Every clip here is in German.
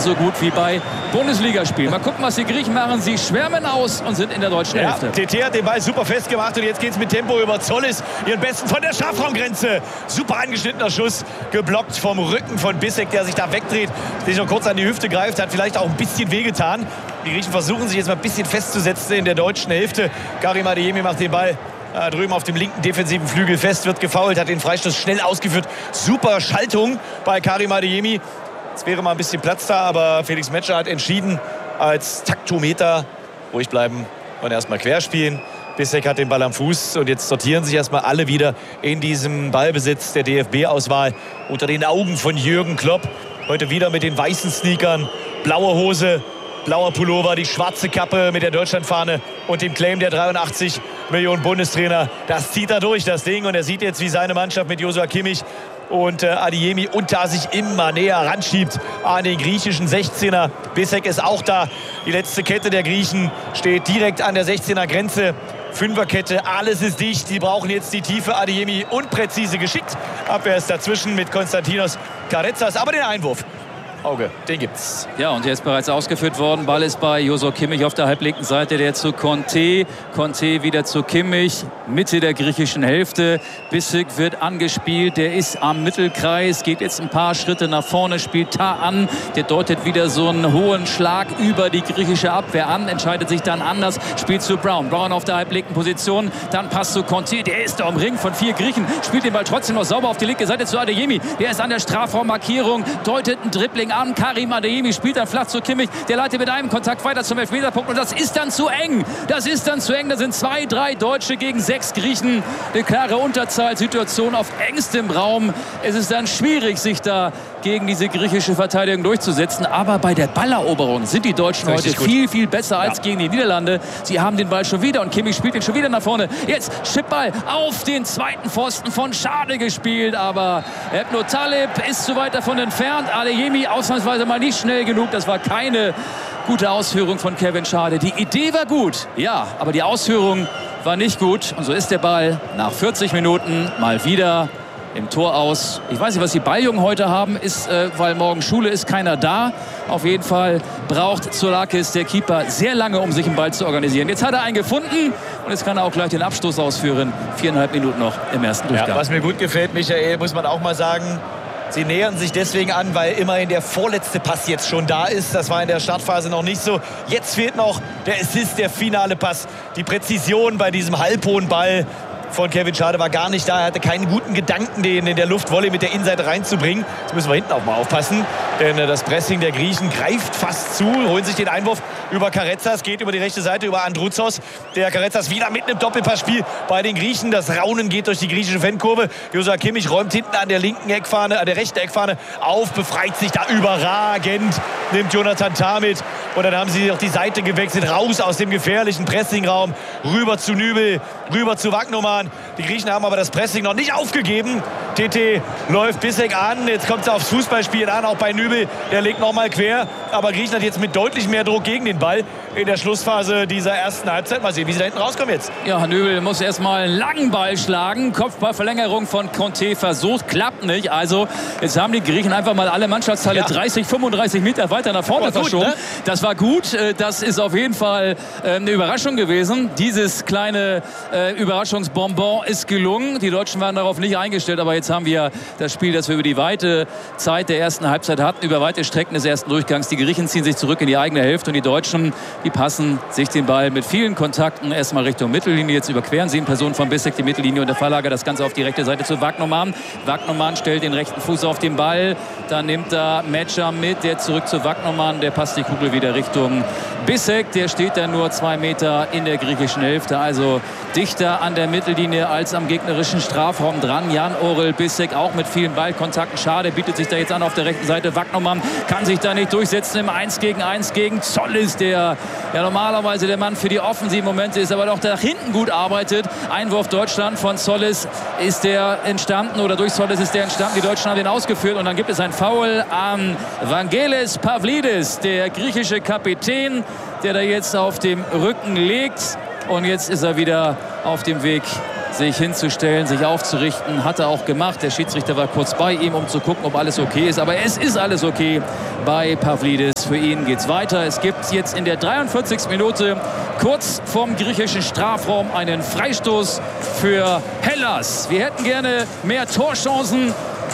so gut wie bei Bundesligaspielen. Mal gucken, was die Griechen machen. Sie schwärmen aus und sind in der deutschen Hälfte. TT hat den Ball super festgemacht und jetzt geht es mit Tempo über Zollis. Ihren besten von der Strafraumgrenze. Super angeschnittener Schuss, geblockt vom Rücken von Bissek, der sich da wegdreht, sich noch kurz an die Hüfte greift, hat vielleicht auch ein bisschen wehgetan. Die Griechen versuchen sich jetzt mal ein bisschen festzusetzen in der deutschen Hälfte. Karim Adeyemi macht den Ball drüben auf dem linken defensiven Flügel fest, wird gefoult, hat den Freistoß schnell ausgeführt. Super Schaltung bei Karim Adeyemi. Es wäre mal ein bisschen Platz da, aber Felix Metscher hat entschieden, als Taktometer ruhig bleiben und erstmal querspielen. Bissek hat den Ball am Fuß und jetzt sortieren sich erstmal alle wieder in diesem Ballbesitz der DFB-Auswahl unter den Augen von Jürgen Klopp. Heute wieder mit den weißen Sneakern, blaue Hose, blauer Pullover, die schwarze Kappe mit der Deutschlandfahne und dem Claim der 83 Millionen Bundestrainer. Das zieht er durch, das Ding. Und er sieht jetzt, wie seine Mannschaft mit Joshua Kimmich und Adeyemi und da sich immer näher ranschiebt an den griechischen 16er. Bissek ist auch da. Die letzte Kette der Griechen steht direkt an der 16er Grenze. Fünferkette, alles ist dicht. Die brauchen jetzt die Tiefe. Adeyemi unpräzise geschickt. Abwehr ist dazwischen mit Konstantinos Karetsas. Aber den Einwurf, Auge, den gibt's. Ja, und der ist bereits ausgeführt worden. Ball ist bei Joshua Kimmich auf der halblinken Seite, der zu Conte. Conte wieder zu Kimmich, Mitte der griechischen Hälfte. Bissek wird angespielt, der ist am Mittelkreis, geht jetzt ein paar Schritte nach vorne, spielt da an. Der deutet wieder so einen hohen Schlag über die griechische Abwehr an, entscheidet sich dann anders, spielt zu Brown. Brown auf der halblinken Position, dann passt zu Conte, der ist da umringt von 4 Griechen, spielt den Ball trotzdem noch sauber auf die linke Seite zu Adeyemi. Der ist an der Strafraummarkierung, deutet ein Dribbling an. Karim Adeyemi spielt dann flach zu Kimmich. Der leitet mit einem Kontakt weiter zum Elfmeterpunkt. Und das ist dann zu eng. Das ist dann zu eng. Da sind 2, 3 Deutsche gegen 6 Griechen. Eine klare Unterzahlsituation auf engstem Raum. Es ist dann schwierig, sich da gegen diese griechische Verteidigung durchzusetzen. Aber bei der Balleroberung sind die Deutschen heute viel, viel besser als gegen die Niederlande. Sie haben den Ball schon wieder und Kimmich spielt ihn schon wieder nach vorne. Jetzt Chipball auf den zweiten Pfosten von Schade gespielt. Aber Ebno Taleb ist zu weit davon entfernt. Adeyemi ausnahmsweise mal nicht schnell genug. Das war keine gute Ausführung von Kevin Schade. Die Idee war gut, ja, aber die Ausführung war nicht gut. Und so ist der Ball nach 40 Minuten mal wieder im Tor aus. Ich weiß nicht, was die Balljungen heute haben, ist, weil morgen Schule ist, keiner da. Auf jeden Fall braucht Zoulakis, der Keeper, sehr lange, um sich einen Ball zu organisieren. Jetzt hat er einen gefunden und jetzt kann er auch gleich den Abstoß ausführen. 4,5 Minuten noch im ersten Durchgang. Ja, was mir gut gefällt, Michael, muss man auch mal sagen, sie nähern sich deswegen an, weil immerhin der vorletzte Pass jetzt schon da ist. Das war in der Startphase noch nicht so. Jetzt fehlt noch der Assist, der finale Pass. Die Präzision bei diesem halbhohen Ball von Kevin Schade war gar nicht da. Er hatte keinen guten Gedanken, den in der Luftvolley mit der Innenseite reinzubringen. Jetzt müssen wir hinten auch mal aufpassen, denn das Pressing der Griechen greift fast zu, holen sich den Einwurf über Karetsas, geht über die rechte Seite über Androuzos. Der Karetsas wieder mit einem Doppelpassspiel bei den Griechen. Das Raunen geht durch die griechische Fankurve. Joshua Kimmich räumt hinten an der linken Eckfahne, an der rechten Eckfahne auf, befreit sich da überragend, nimmt Jonathan Tah mit. Und dann haben sie auf die Seite gewechselt, raus aus dem gefährlichen Pressingraum, rüber zu Nübel, rüber zu Wagnoman. Die Griechen haben aber das Pressing noch nicht aufgegeben. TT läuft Bissek an. Jetzt kommt es aufs Fußballspielen an, auch bei Nübel. Der legt noch mal quer. Aber Griechenland jetzt mit deutlich mehr Druck gegen den Ball in der Schlussphase dieser ersten Halbzeit. Mal sehen, wie sie da hinten rauskommen jetzt. Ja, Nübel muss erstmal einen langen Ball schlagen. Kopfballverlängerung von Conte versucht, klappt nicht. Also jetzt haben die Griechen einfach mal alle Mannschaftsteile 30, 35 Meter weiter nach vorne verschoben. Ne? Das war gut. Das ist auf jeden Fall eine Überraschung gewesen. Dieses kleine Überraschungsbonbon ist gelungen. Die Deutschen waren darauf nicht eingestellt, aber jetzt haben wir das Spiel, das wir über die weite Zeit der ersten Halbzeit hatten, über weite Strecken des ersten Durchgangs. Die Griechen ziehen sich zurück in die eigene Hälfte und die Deutschen, die passen sich den Ball mit vielen Kontakten erstmal Richtung Mittellinie. Jetzt überqueren 7 Personen von Bissek die Mittellinie und der Verlager das Ganze auf die rechte Seite zu Wagnoman. Wagnoman stellt den rechten Fuß auf den Ball. Dann nimmt er Metscher mit, der zurück zu Wagnoman. Der passt die Kugel wieder Richtung Bissek. Der steht dann nur 2 Meter in der griechischen Hälfte. Also dichter an der Mittellinie als am gegnerischen Strafraum dran. Jan-Orel Bissek auch mit vielen Ballkontakten. Schade, bietet sich da jetzt an auf der rechten Seite. Wagnoman kann sich da nicht durchsetzen im 1 gegen 1 gegen Zollis, der ja normalerweise der Mann für die offensiven Momente ist, aber auch nach hinten gut arbeitet. Einwurf Deutschland von Zollis ist der entstanden, oder durch Zollis ist der entstanden. Die Deutschen haben den ausgeführt und dann gibt es ein Foul an Vangelis Pavlidis, der griechische Kapitän, der da jetzt auf dem Rücken liegt. Und jetzt ist er wieder auf dem Weg sich hinzustellen, sich aufzurichten. Hat er auch gemacht. Der Schiedsrichter war kurz bei ihm, um zu gucken, ob alles okay ist. Aber es ist alles okay bei Pavlidis. Für ihn geht's weiter. Es gibt jetzt in der 43. Minute kurz vorm griechischen Strafraum einen Freistoß für Hellas. Wir hätten gerne mehr Torchancen.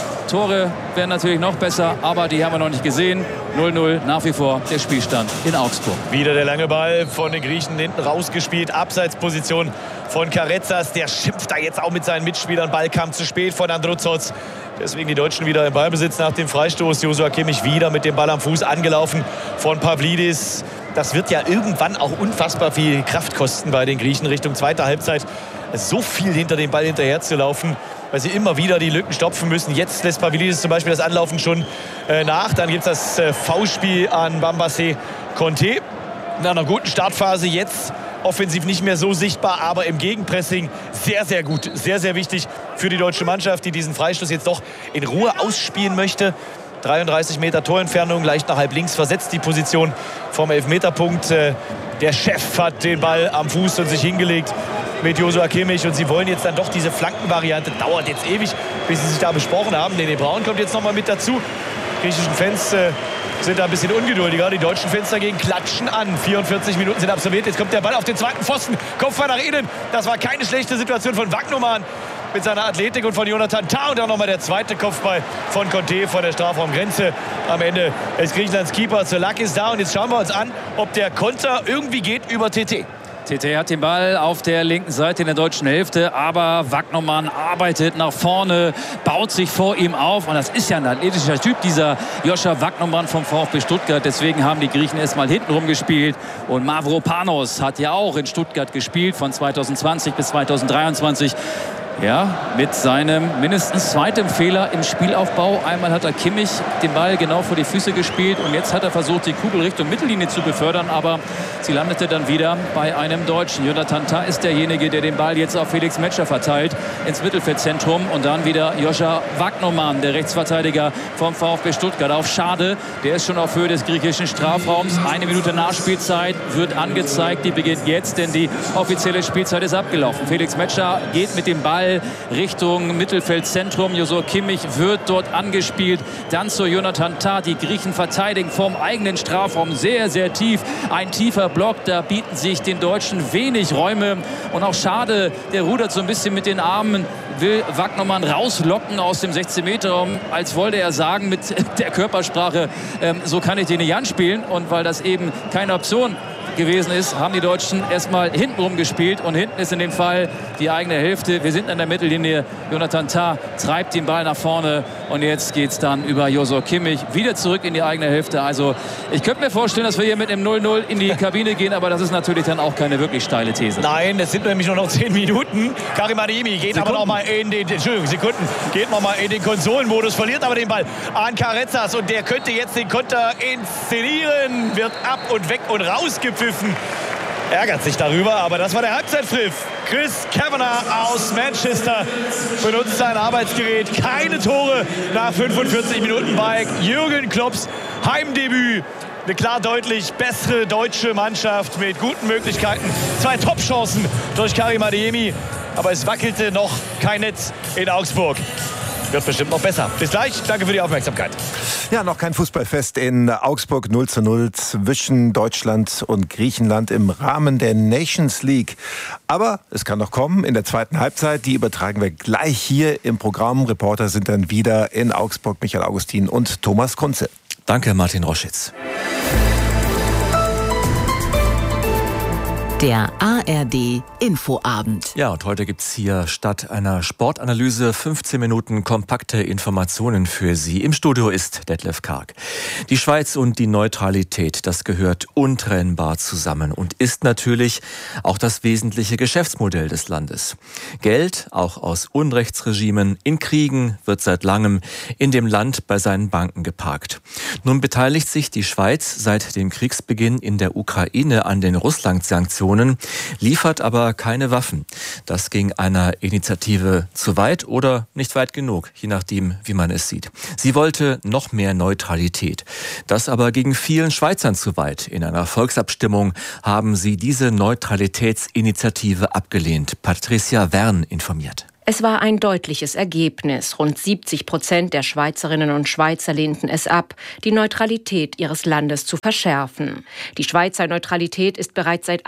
Tore wären natürlich noch besser, aber die haben wir noch nicht gesehen. 0-0 nach wie vor der Spielstand in Augsburg. Wieder der lange Ball von den Griechen hinten rausgespielt. Abseitsposition von Karezas. Der schimpft da jetzt auch mit seinen Mitspielern. Ball kam zu spät von Androzos. Deswegen die Deutschen wieder im Ballbesitz nach dem Freistoß. Joshua Kimmich wieder mit dem Ball am Fuß angelaufen von Pavlidis. Das wird ja irgendwann auch unfassbar viel Kraft kosten bei den Griechen Richtung zweiter Halbzeit. So viel hinter dem Ball hinterher zu laufen, weil sie immer wieder die Lücken stopfen müssen. Jetzt lässt Pavlidis zum Beispiel das Anlaufen schon nach. Dann gibt es das Foulspiel an Bambassé Conté. In einer guten Startphase jetzt offensiv nicht mehr so sichtbar, aber im Gegenpressing sehr, sehr gut. Sehr, sehr wichtig für die deutsche Mannschaft, die diesen Freistoß jetzt doch in Ruhe ausspielen möchte. 33 Meter Torentfernung, leicht nach halb links versetzt die Position vom Elfmeterpunkt. Der Chef hat den Ball am Fuß und sich hingelegt mit Joshua Kimmich. Und sie wollen jetzt dann doch diese Flankenvariante. Dauert jetzt ewig, bis sie sich da besprochen haben. Lene Braun kommt jetzt nochmal mit dazu. Die griechischen Fans sind da ein bisschen ungeduldiger. Die deutschen Fans dagegen klatschen an. 44 Minuten sind absolviert. Jetzt kommt der Ball auf den zweiten Pfosten. Kopfball nach innen. Das war keine schlechte Situation von Wagnumann mit seiner Athletik und von Jonathan Tah. Und auch nochmal der zweite Kopfball von Conté von der Strafraumgrenze. Am Ende ist Griechenlands Keeper. Zolak ist da. Und jetzt schauen wir uns an, ob der Konter irgendwie geht über TT. TT hat den Ball auf der linken Seite in der deutschen Hälfte, aber Wagnumann arbeitet nach vorne, baut sich vor ihm auf. Und das ist ja ein athletischer Typ, dieser Joscha Wagnumann vom VfB Stuttgart. Deswegen haben die Griechen erstmal hintenrum gespielt. Und Mavropanos hat ja auch in Stuttgart gespielt, von 2020 bis 2023. Ja, mit seinem mindestens zweiten Fehler im Spielaufbau. Einmal hat er Kimmich den Ball genau vor die Füße gespielt und jetzt hat er versucht, die Kugel Richtung Mittellinie zu befördern, aber sie landete dann wieder bei einem Deutschen. Jonathan Tah ist derjenige, der den Ball jetzt auf Felix Metscher verteilt ins Mittelfeldzentrum und dann wieder Joscha Wagnumann, der Rechtsverteidiger vom VfB Stuttgart. Auf Schade, der ist schon auf Höhe des griechischen Strafraums. 1 Minute Nachspielzeit wird angezeigt, die beginnt jetzt, denn die offizielle Spielzeit ist abgelaufen. Felix Metscher geht mit dem Ball Richtung Mittelfeldzentrum. Joshua Kimmich wird dort angespielt. Dann zu Jonathan Tah. Die Griechen verteidigen vorm eigenen Strafraum sehr, sehr tief. Ein tiefer Block. Da bieten sich den Deutschen wenig Räume. Und auch Schade, der rudert so ein bisschen mit den Armen, will Wagnumann rauslocken aus dem 16-Meter-Raum, als wollte er sagen mit der Körpersprache, so kann ich den nicht anspielen. Und weil das eben keine Option gewesen ist, haben die Deutschen erstmal hintenrum gespielt und hinten ist in dem Fall die eigene Hälfte. Wir sind an der Mittellinie. Jonathan Tah treibt den Ball nach vorne und jetzt geht es dann über Joshua Kimmich wieder zurück in die eigene Hälfte. Also ich könnte mir vorstellen, dass wir hier mit einem 0-0 in die Kabine gehen, aber das ist natürlich dann auch keine wirklich steile These. Nein, es sind nämlich nur noch 10 Minuten. Karim Adeyemi geht aber noch mal in den Konsolenmodus, verliert aber den Ball an Karezas und der könnte jetzt den Konter inszenieren, wird ab und weg und rausgepfiffen. Ärgert sich darüber, aber das war der Halbzeitpfiff. Chris Kavanagh aus Manchester benutzt sein Arbeitsgerät. Keine Tore nach 45 Minuten bei Jürgen Klopps Heimdebüt. Eine klar deutlich bessere deutsche Mannschaft mit guten Möglichkeiten. 2 Top-Chancen durch Karim Adeyemi, aber es wackelte noch kein Netz in Augsburg. Wird bestimmt noch besser. Bis gleich. Danke für die Aufmerksamkeit. Ja, noch kein Fußballfest in Augsburg. 0:0 zwischen Deutschland und Griechenland im Rahmen der Nations League. Aber es kann noch kommen in der zweiten Halbzeit. Die übertragen wir gleich hier im Programm. Reporter sind dann wieder in Augsburg. Michael Augustin und Thomas Kunze. Danke, Martin Roschitz. Der ARD Infoabend. Ja, und heute gibt's hier statt einer Sportanalyse 15 Minuten kompakte Informationen für Sie. Im Studio ist Detlef Karg. Die Schweiz und die Neutralität, das gehört untrennbar zusammen und ist natürlich auch das wesentliche Geschäftsmodell des Landes. Geld, auch aus Unrechtsregimen, in Kriegen wird seit langem in dem Land bei seinen Banken geparkt. Nun beteiligt sich die Schweiz seit dem Kriegsbeginn in der Ukraine an den Russland-Sanktionen Sanktionen, liefert aber keine Waffen. Das ging einer Initiative zu weit oder nicht weit genug, je nachdem, wie man es sieht. Sie wollte noch mehr Neutralität. Das aber ging vielen Schweizern zu weit. In einer Volksabstimmung haben sie diese Neutralitätsinitiative abgelehnt. Patricia Wern informiert. Es war ein deutliches Ergebnis. Rund 70% der Schweizerinnen und Schweizer lehnten es ab, die Neutralität ihres Landes zu verschärfen. Die Schweizer Neutralität ist bereits seit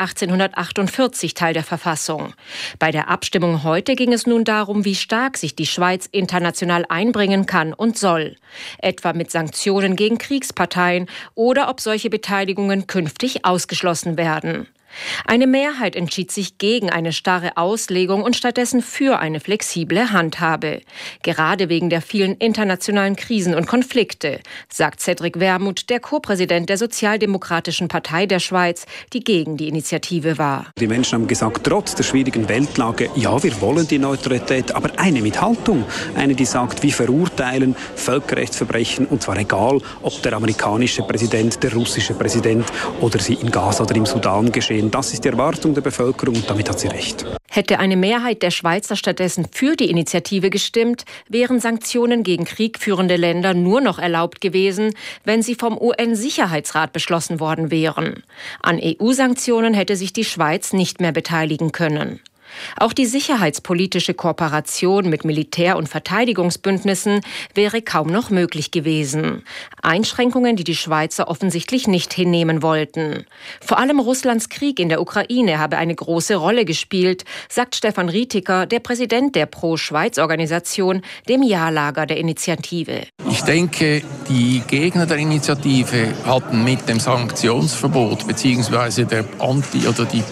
1848 Teil der Verfassung. Bei der Abstimmung heute ging es nun darum, wie stark sich die Schweiz international einbringen kann und soll. Etwa mit Sanktionen gegen Kriegsparteien oder ob solche Beteiligungen künftig ausgeschlossen werden. Eine Mehrheit entschied sich gegen eine starre Auslegung und stattdessen für eine flexible Handhabe. Gerade wegen der vielen internationalen Krisen und Konflikte, sagt Cedric Wermuth, der Co-Präsident der Sozialdemokratischen Partei der Schweiz, die gegen die Initiative war. Die Menschen haben gesagt, trotz der schwierigen Weltlage, ja, wir wollen die Neutralität, aber eine mit Haltung. Eine, die sagt, wir verurteilen Völkerrechtsverbrechen, und zwar egal, ob der amerikanische Präsident, der russische Präsident oder sie in Gaza oder im Sudan geschehen. Das ist die Erwartung der Bevölkerung und damit hat sie recht. Hätte eine Mehrheit der Schweizer stattdessen für die Initiative gestimmt, wären Sanktionen gegen kriegführende Länder nur noch erlaubt gewesen, wenn sie vom UN-Sicherheitsrat beschlossen worden wären. An EU-Sanktionen hätte sich die Schweiz nicht mehr beteiligen können. Auch die sicherheitspolitische Kooperation mit Militär- und Verteidigungsbündnissen wäre kaum noch möglich gewesen. Einschränkungen, die die Schweizer offensichtlich nicht hinnehmen wollten. Vor allem Russlands Krieg in der Ukraine habe eine große Rolle gespielt, sagt Stefan Rietiker, der Präsident der Pro-Schweiz-Organisation, dem Ja-Lager der Initiative. Ich denke, die Gegner der Initiative hatten mit dem Sanktionsverbot bzw. der Anti- oder die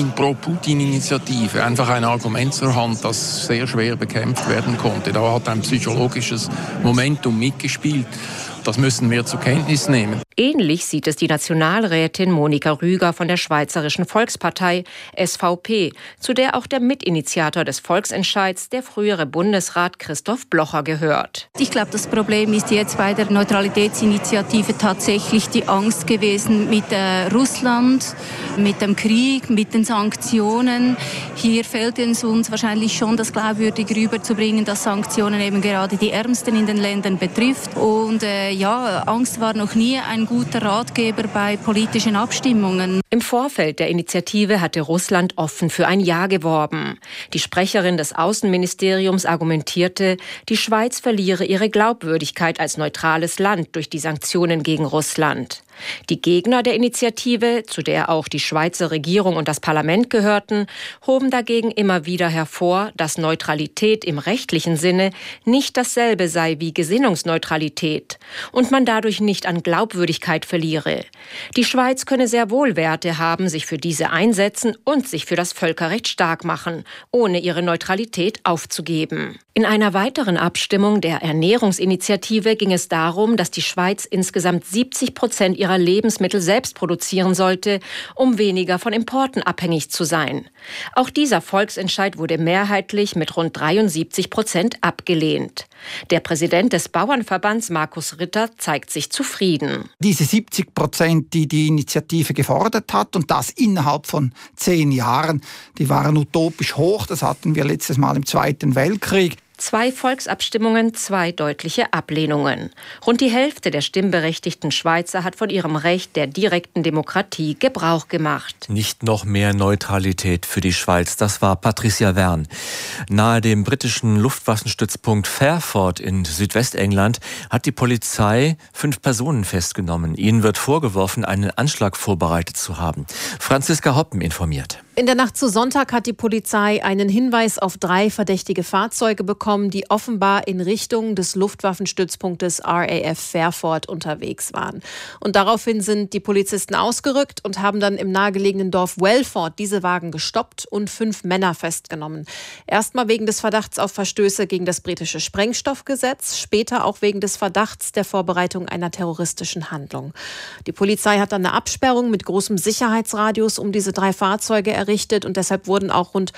Pro-Putin-Initiative einfach ein Argument zur Hand, das sehr schwer bekämpft werden konnte. Da hat ein psychologisches Momentum mitgespielt. Das müssen wir zur Kenntnis nehmen. Ähnlich sieht es die Nationalrätin Monika Rüger von der Schweizerischen Volkspartei SVP, zu der auch der Mitinitiator des Volksentscheids, der frühere Bundesrat Christoph Blocher, gehört. Ich glaube, das Problem ist jetzt bei der Neutralitätsinitiative tatsächlich die Angst gewesen mit Russland, mit dem Krieg, mit den Sanktionen. Hier fehlt es uns wahrscheinlich schon, das glaubwürdig rüberzubringen, dass Sanktionen eben gerade die Ärmsten in den Ländern betrifft. Und Angst war noch nie ein guter Ratgeber bei politischen Abstimmungen. Im Vorfeld der Initiative hatte Russland offen für ein Ja geworben. Die Sprecherin des Außenministeriums argumentierte, die Schweiz verliere ihre Glaubwürdigkeit als neutrales Land durch die Sanktionen gegen Russland. Die Gegner der Initiative, zu der auch die Schweizer Regierung und das Parlament gehörten, hoben dagegen immer wieder hervor, dass Neutralität im rechtlichen Sinne nicht dasselbe sei wie Gesinnungsneutralität und man dadurch nicht an Glaubwürdigkeit verliere. Die Schweiz könne sehr wohl Werte haben, sich für diese einsetzen und sich für das Völkerrecht stark machen, ohne ihre Neutralität aufzugeben. In einer weiteren Abstimmung der Ernährungsinitiative ging es darum, dass die Schweiz insgesamt 70% ihrer Lebensmittel selbst produzieren sollte, um weniger von Importen abhängig zu sein. Auch dieser Volksentscheid wurde mehrheitlich mit rund 73% abgelehnt. Der Präsident des Bauernverbands, Markus Ritter, zeigt sich zufrieden. Diese 70%, die die Initiative gefordert hat, und das innerhalb von 10 Jahren, die waren utopisch hoch. Das hatten wir letztes Mal im Zweiten Weltkrieg. 2 Volksabstimmungen, 2 deutliche Ablehnungen. Rund die Hälfte der stimmberechtigten Schweizer hat von ihrem Recht der direkten Demokratie Gebrauch gemacht. Nicht noch mehr Neutralität für die Schweiz, das war Patricia Wern. Nahe dem britischen Luftwaffenstützpunkt Fairford in Südwestengland hat die Polizei 5 Personen festgenommen. Ihnen wird vorgeworfen, einen Anschlag vorbereitet zu haben. Franziska Hoppen informiert. In der Nacht zu Sonntag hat die Polizei einen Hinweis auf 3 verdächtige Fahrzeuge bekommen, die offenbar in Richtung des Luftwaffenstützpunktes RAF Fairford unterwegs waren. Und daraufhin sind die Polizisten ausgerückt und haben dann im nahegelegenen Dorf Welford diese Wagen gestoppt und 5 Männer festgenommen. Erstmal wegen des Verdachts auf Verstöße gegen das britische Sprengstoffgesetz, später auch wegen des Verdachts der Vorbereitung einer terroristischen Handlung. Die Polizei hat dann eine Absperrung mit großem Sicherheitsradius um diese 3 Fahrzeuge errichtet und deshalb wurden auch rund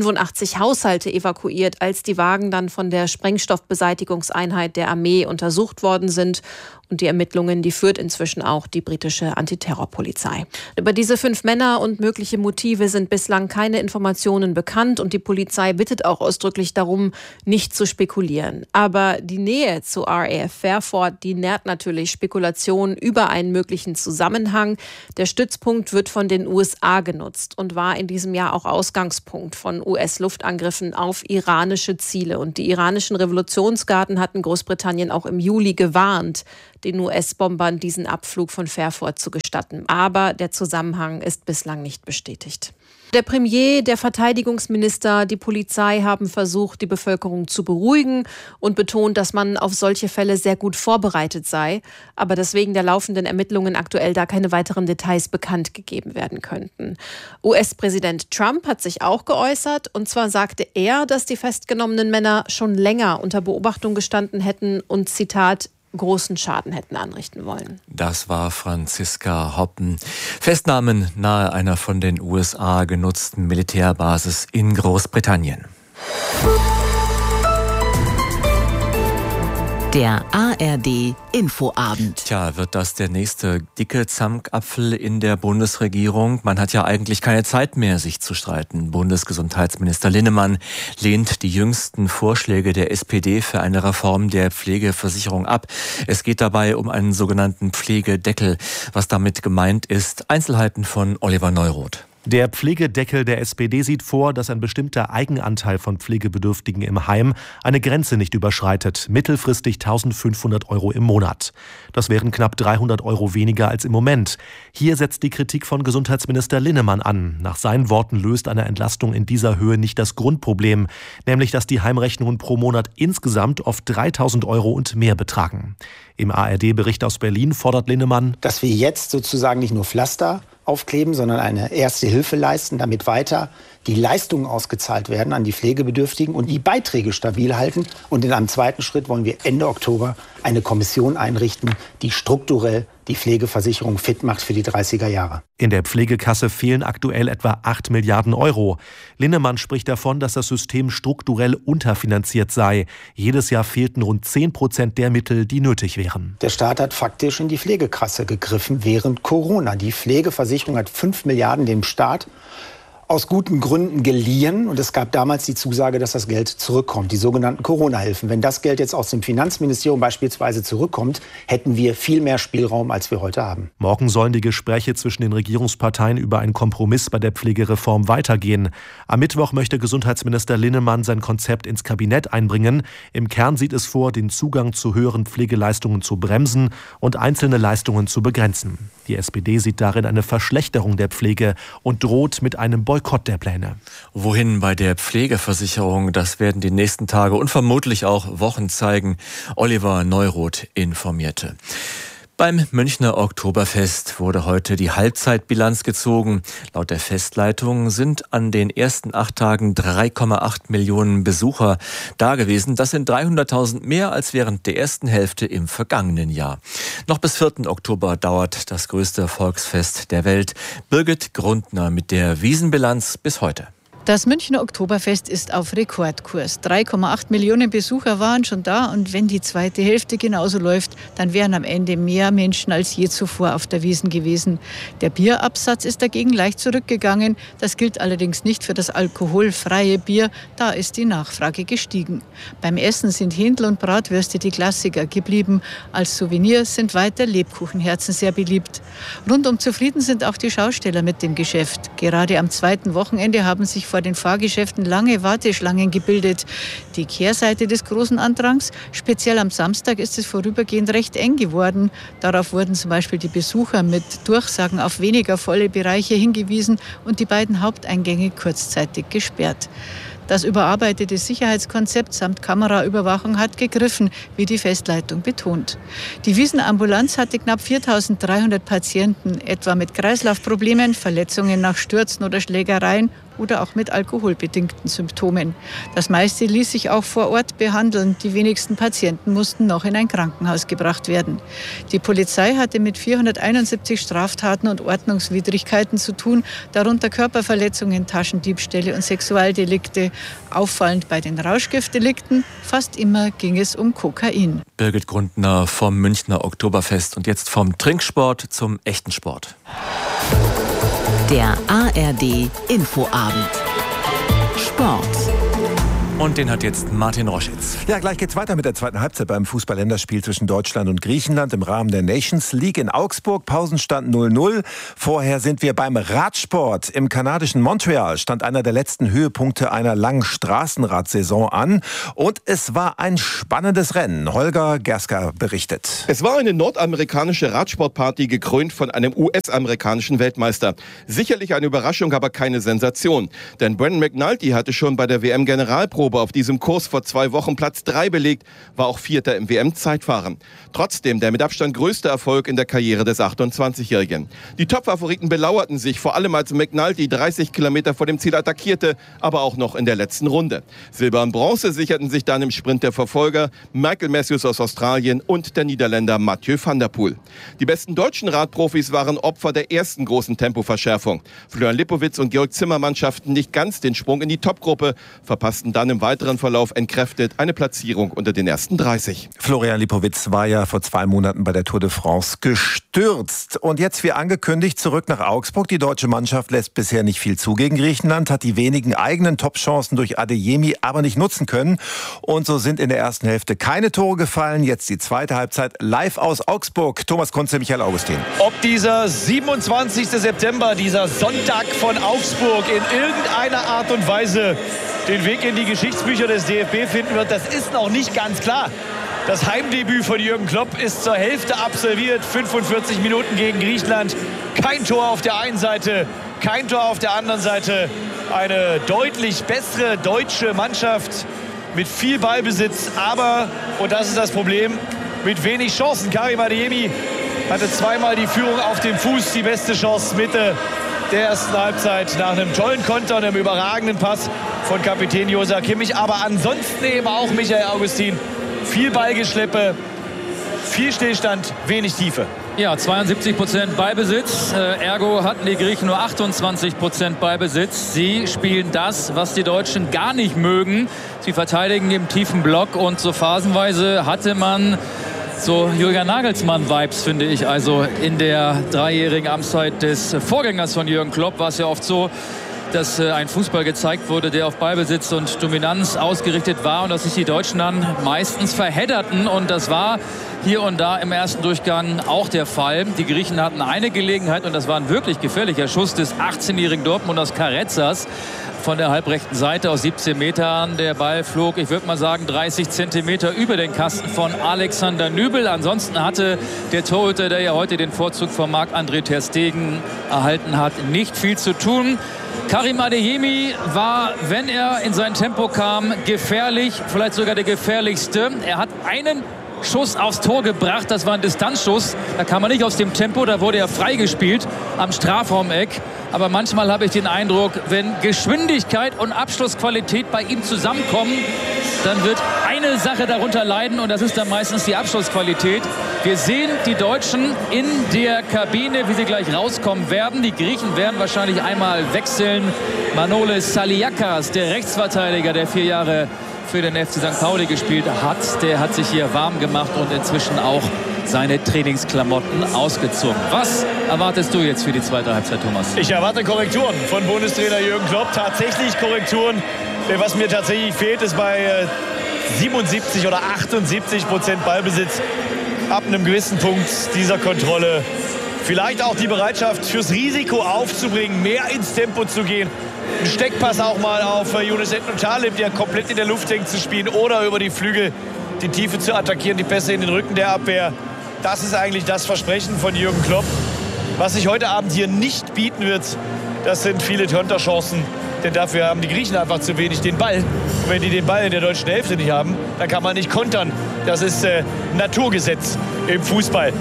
85 Haushalte evakuiert, als die Wagen dann von der Sprengstoffbeseitigungseinheit der Armee untersucht worden sind. Und die Ermittlungen, die führt inzwischen auch die britische Antiterrorpolizei. Über diese 5 Männer und mögliche Motive sind bislang keine Informationen bekannt und die Polizei bittet auch ausdrücklich darum, nicht zu spekulieren. Aber die Nähe zu RAF Fairford, die nährt natürlich Spekulationen über einen möglichen Zusammenhang. Der Stützpunkt wird von den USA genutzt und war in diesem Jahr auch Ausgangspunkt von US-Luftangriffen auf iranische Ziele. Und die iranischen Revolutionsgarden hatten Großbritannien auch im Juli gewarnt, den US-Bombern diesen Abflug von Fairford zu gestatten. Aber der Zusammenhang ist bislang nicht bestätigt. Der Premier, der Verteidigungsminister, die Polizei haben versucht, die Bevölkerung zu beruhigen und betont, dass man auf solche Fälle sehr gut vorbereitet sei, aber dass wegen der laufenden Ermittlungen aktuell da keine weiteren Details bekannt gegeben werden könnten. US-Präsident Trump hat sich auch geäußert, und zwar sagte er, dass die festgenommenen Männer schon länger unter Beobachtung gestanden hätten und, Zitat, großen Schaden hätten anrichten wollen. Das war Franziska Hoppen. Festnahmen nahe einer von den USA genutzten Militärbasis in Großbritannien. Der ARD Infoabend. Tja, wird das der nächste dicke Zankapfel in der Bundesregierung? Man hat ja eigentlich keine Zeit mehr, sich zu streiten. Bundesgesundheitsminister Linnemann lehnt die jüngsten Vorschläge der SPD für eine Reform der Pflegeversicherung ab. Es geht dabei um einen sogenannten Pflegedeckel. Was damit gemeint ist, Einzelheiten von Oliver Neuroth. Der Pflegedeckel der SPD sieht vor, dass ein bestimmter Eigenanteil von Pflegebedürftigen im Heim eine Grenze nicht überschreitet, mittelfristig 1.500 € im Monat. Das wären knapp 300 € weniger als im Moment. Hier setzt die Kritik von Gesundheitsminister Linnemann an. Nach seinen Worten löst eine Entlastung in dieser Höhe nicht das Grundproblem, nämlich dass die Heimrechnungen pro Monat insgesamt oft 3.000 € und mehr betragen. Im ARD-Bericht aus Berlin fordert Linnemann, dass wir jetzt sozusagen nicht nur Pflaster aufkleben, sondern eine erste Hilfe leisten, damit weiter die Leistungen ausgezahlt werden an die Pflegebedürftigen und die Beiträge stabil halten. Und in einem zweiten Schritt wollen wir Ende Oktober eine Kommission einrichten, die strukturell die Pflegeversicherung fit macht für die 30er Jahre. In der Pflegekasse fehlen aktuell etwa 8 Milliarden €. Linnemann spricht davon, dass das System strukturell unterfinanziert sei. Jedes Jahr fehlten rund 10% der Mittel, die nötig wären. Der Staat hat faktisch in die Pflegekasse gegriffen während Corona. Die Pflegeversicherung hat 5 Milliarden dem Staat aus guten Gründen geliehen. Und es gab damals die Zusage, dass das Geld zurückkommt, die sogenannten Corona-Hilfen. Wenn das Geld jetzt aus dem Finanzministerium beispielsweise zurückkommt, hätten wir viel mehr Spielraum, als wir heute haben. Morgen sollen die Gespräche zwischen den Regierungsparteien über einen Kompromiss bei der Pflegereform weitergehen. Am Mittwoch möchte Gesundheitsminister Linnemann sein Konzept ins Kabinett einbringen. Im Kern sieht es vor, den Zugang zu höheren Pflegeleistungen zu bremsen und einzelne Leistungen zu begrenzen. Die SPD sieht darin eine Verschlechterung der Pflege und droht mit einem Boykott der Pläne. Wohin bei der Pflegeversicherung, das werden die nächsten Tage und vermutlich auch Wochen zeigen. Oliver Neuroth informierte. Beim Münchner Oktoberfest wurde heute die Halbzeitbilanz gezogen. Laut der Festleitung sind an den ersten 8 Tagen 3,8 Millionen Besucher da gewesen. Das sind 300.000 mehr als während der ersten Hälfte im vergangenen Jahr. Noch bis 4. Oktober dauert das größte Volksfest der Welt. Birgit Grundner mit der Wiesenbilanz bis heute. Das Münchner Oktoberfest ist auf Rekordkurs. 3,8 Millionen Besucher waren schon da und wenn die zweite Hälfte genauso läuft, dann wären am Ende mehr Menschen als je zuvor auf der Wiesn gewesen. Der Bierabsatz ist dagegen leicht zurückgegangen. Das gilt allerdings nicht für das alkoholfreie Bier. Da ist die Nachfrage gestiegen. Beim Essen sind Händel und Bratwürste die Klassiker geblieben. Als Souvenir sind weiter Lebkuchenherzen sehr beliebt. Rundum zufrieden sind auch die Schausteller mit dem Geschäft. Gerade am zweiten Wochenende haben sich vor den Fahrgeschäften lange Warteschlangen gebildet. Die Kehrseite des großen Andrangs, speziell am Samstag, ist es vorübergehend recht eng geworden. Darauf wurden zum Beispiel die Besucher mit Durchsagen auf weniger volle Bereiche hingewiesen und die beiden Haupteingänge kurzzeitig gesperrt. Das überarbeitete Sicherheitskonzept samt Kameraüberwachung hat gegriffen, wie die Festleitung betont. Die Wiesenambulanz hatte knapp 4.300 Patienten, etwa mit Kreislaufproblemen, Verletzungen nach Stürzen oder Schlägereien oder auch mit alkoholbedingten Symptomen. Das meiste ließ sich auch vor Ort behandeln. Die wenigsten Patienten mussten noch in ein Krankenhaus gebracht werden. Die Polizei hatte mit 471 Straftaten und Ordnungswidrigkeiten zu tun, darunter Körperverletzungen, Taschendiebstähle und Sexualdelikte. Auffallend bei den Rauschgiftdelikten, fast immer ging es um Kokain. Birgit Grundner vom Münchner Oktoberfest und jetzt vom Trinksport zum echten Sport. Der ARD Infoabend. Sport. Und den hat jetzt Martin Roschitz. Ja, gleich geht's weiter mit der zweiten Halbzeit beim Fußball-Länderspiel zwischen Deutschland und Griechenland im Rahmen der Nations League in Augsburg. Pausenstand 0-0. Vorher sind wir beim Radsport. Im kanadischen Montreal stand einer der letzten Höhepunkte einer langen Straßenradsaison an. Und es war ein spannendes Rennen. Holger Gerska berichtet. Es war eine nordamerikanische Radsportparty, gekrönt von einem US-amerikanischen Weltmeister. Sicherlich eine Überraschung, aber keine Sensation. Denn Brendan McNulty hatte schon bei der WM-Generalprobe auf diesem Kurs vor 2 Wochen Platz 3 belegt, war auch Vierter im WM-Zeitfahren. Trotzdem der mit Abstand größte Erfolg in der Karriere des 28-Jährigen. Die Top-Favoriten belauerten sich, vor allem als McNulty 30 Kilometer vor dem Ziel attackierte, aber auch noch in der letzten Runde. Silber und Bronze sicherten sich dann im Sprint der Verfolger Michael Matthews aus Australien und der Niederländer Mathieu van der Poel. Die besten deutschen Radprofis waren Opfer der ersten großen Tempoverschärfung. Florian Lipowitz und Georg Zimmermann schafften nicht ganz den Sprung in die Topgruppe, verpassten dann im weiteren Verlauf entkräftet eine Platzierung unter den ersten 30. Florian Lipowitz war ja vor 2 Monaten bei der Tour de France gestürzt. Und jetzt, wie angekündigt, zurück nach Augsburg. Die deutsche Mannschaft lässt bisher nicht viel zu gegen Griechenland, hat die wenigen eigenen Top-Chancen durch Adeyemi aber nicht nutzen können. Und so sind in der ersten Hälfte keine Tore gefallen. Jetzt die zweite Halbzeit live aus Augsburg. Thomas Kunze, Michael Augustin. Ob dieser 27. September, dieser Sonntag von Augsburg in irgendeiner Art und Weise den Weg in die Geschichtsbücher des DFB finden wird, das ist noch nicht ganz klar. Das Heimdebüt von Jürgen Klopp ist zur Hälfte absolviert. 45 Minuten gegen Griechenland. Kein Tor auf der einen Seite, kein Tor auf der anderen Seite. Eine deutlich bessere deutsche Mannschaft mit viel Ballbesitz, aber, und das ist das Problem, mit wenig Chancen. Karim Adeyemi hatte zweimal die Führung auf dem Fuß, die beste Chance Mitte der ersten Halbzeit nach einem tollen Konter und einem überragenden Pass von Kapitän Joshua Kimmich. Aber ansonsten eben auch Michael Augustin. Viel Ballgeschleppe, viel Stillstand, wenig Tiefe. Ja, 72% Ballbesitz. Ergo hatten die Griechen nur 28% Ballbesitz. Sie spielen das, was die Deutschen gar nicht mögen. Sie verteidigen im tiefen Block und so phasenweise hatte man so Julian Nagelsmann-Vibes, finde ich. Also in der 3-jährigen Amtszeit des Vorgängers von Jürgen Klopp war es ja oft so, dass ein Fußball gezeigt wurde, der auf Ballbesitz und Dominanz ausgerichtet war und dass sich die Deutschen dann meistens verhedderten. Und das war hier und da im ersten Durchgang auch der Fall. Die Griechen hatten eine Gelegenheit und das war ein wirklich gefährlicher Schuss des 18-jährigen Dortmunders Carrezzas von der halbrechten Seite aus 17 Metern. Der Ball flog, ich würde mal sagen, 30 Zentimeter über den Kasten von Alexander Nübel. Ansonsten hatte der Torhüter, der ja heute den Vorzug von Marc-André ter Stegen erhalten hat, nicht viel zu tun. Karim Adeyemi war, wenn er in sein Tempo kam, gefährlich, vielleicht sogar der gefährlichste. Er hat einen Schuss aufs Tor gebracht, das war ein Distanzschuss. Da kam er nicht aus dem Tempo, da wurde er freigespielt am Strafraumeck. Aber manchmal habe ich den Eindruck, wenn Geschwindigkeit und Abschlussqualität bei ihm zusammenkommen, dann wird eine Sache darunter leiden und das ist dann meistens die Abschlussqualität. Wir sehen die Deutschen in der Kabine, wie sie gleich rauskommen werden. Die Griechen werden wahrscheinlich einmal wechseln. Manolis Saliakas, der Rechtsverteidiger, der 4 Jahre für den FC St. Pauli gespielt hat, der hat sich hier warm gemacht und inzwischen auch seine Trainingsklamotten ausgezogen. Was erwartest du jetzt für die zweite Halbzeit, Thomas? Ich erwarte Korrekturen von Bundestrainer Jürgen Klopp. Tatsächlich Korrekturen. Was mir tatsächlich fehlt, ist bei 77 oder 78% Ballbesitz ab einem gewissen Punkt dieser Kontrolle vielleicht auch die Bereitschaft fürs Risiko aufzubringen, mehr ins Tempo zu gehen. Ein Steckpass auch mal auf Younes Talib, der komplett in der Luft hängt, zu spielen oder über die Flügel die Tiefe zu attackieren, die Pässe in den Rücken der Abwehr. Das ist eigentlich das Versprechen von Jürgen Klopp. Was sich heute Abend hier nicht bieten wird, das sind viele Konterchancen. Denn dafür haben die Griechen einfach zu wenig den Ball. Und wenn die den Ball in der deutschen Hälfte nicht haben, dann kann man nicht kontern. Das ist Naturgesetz im Fußball.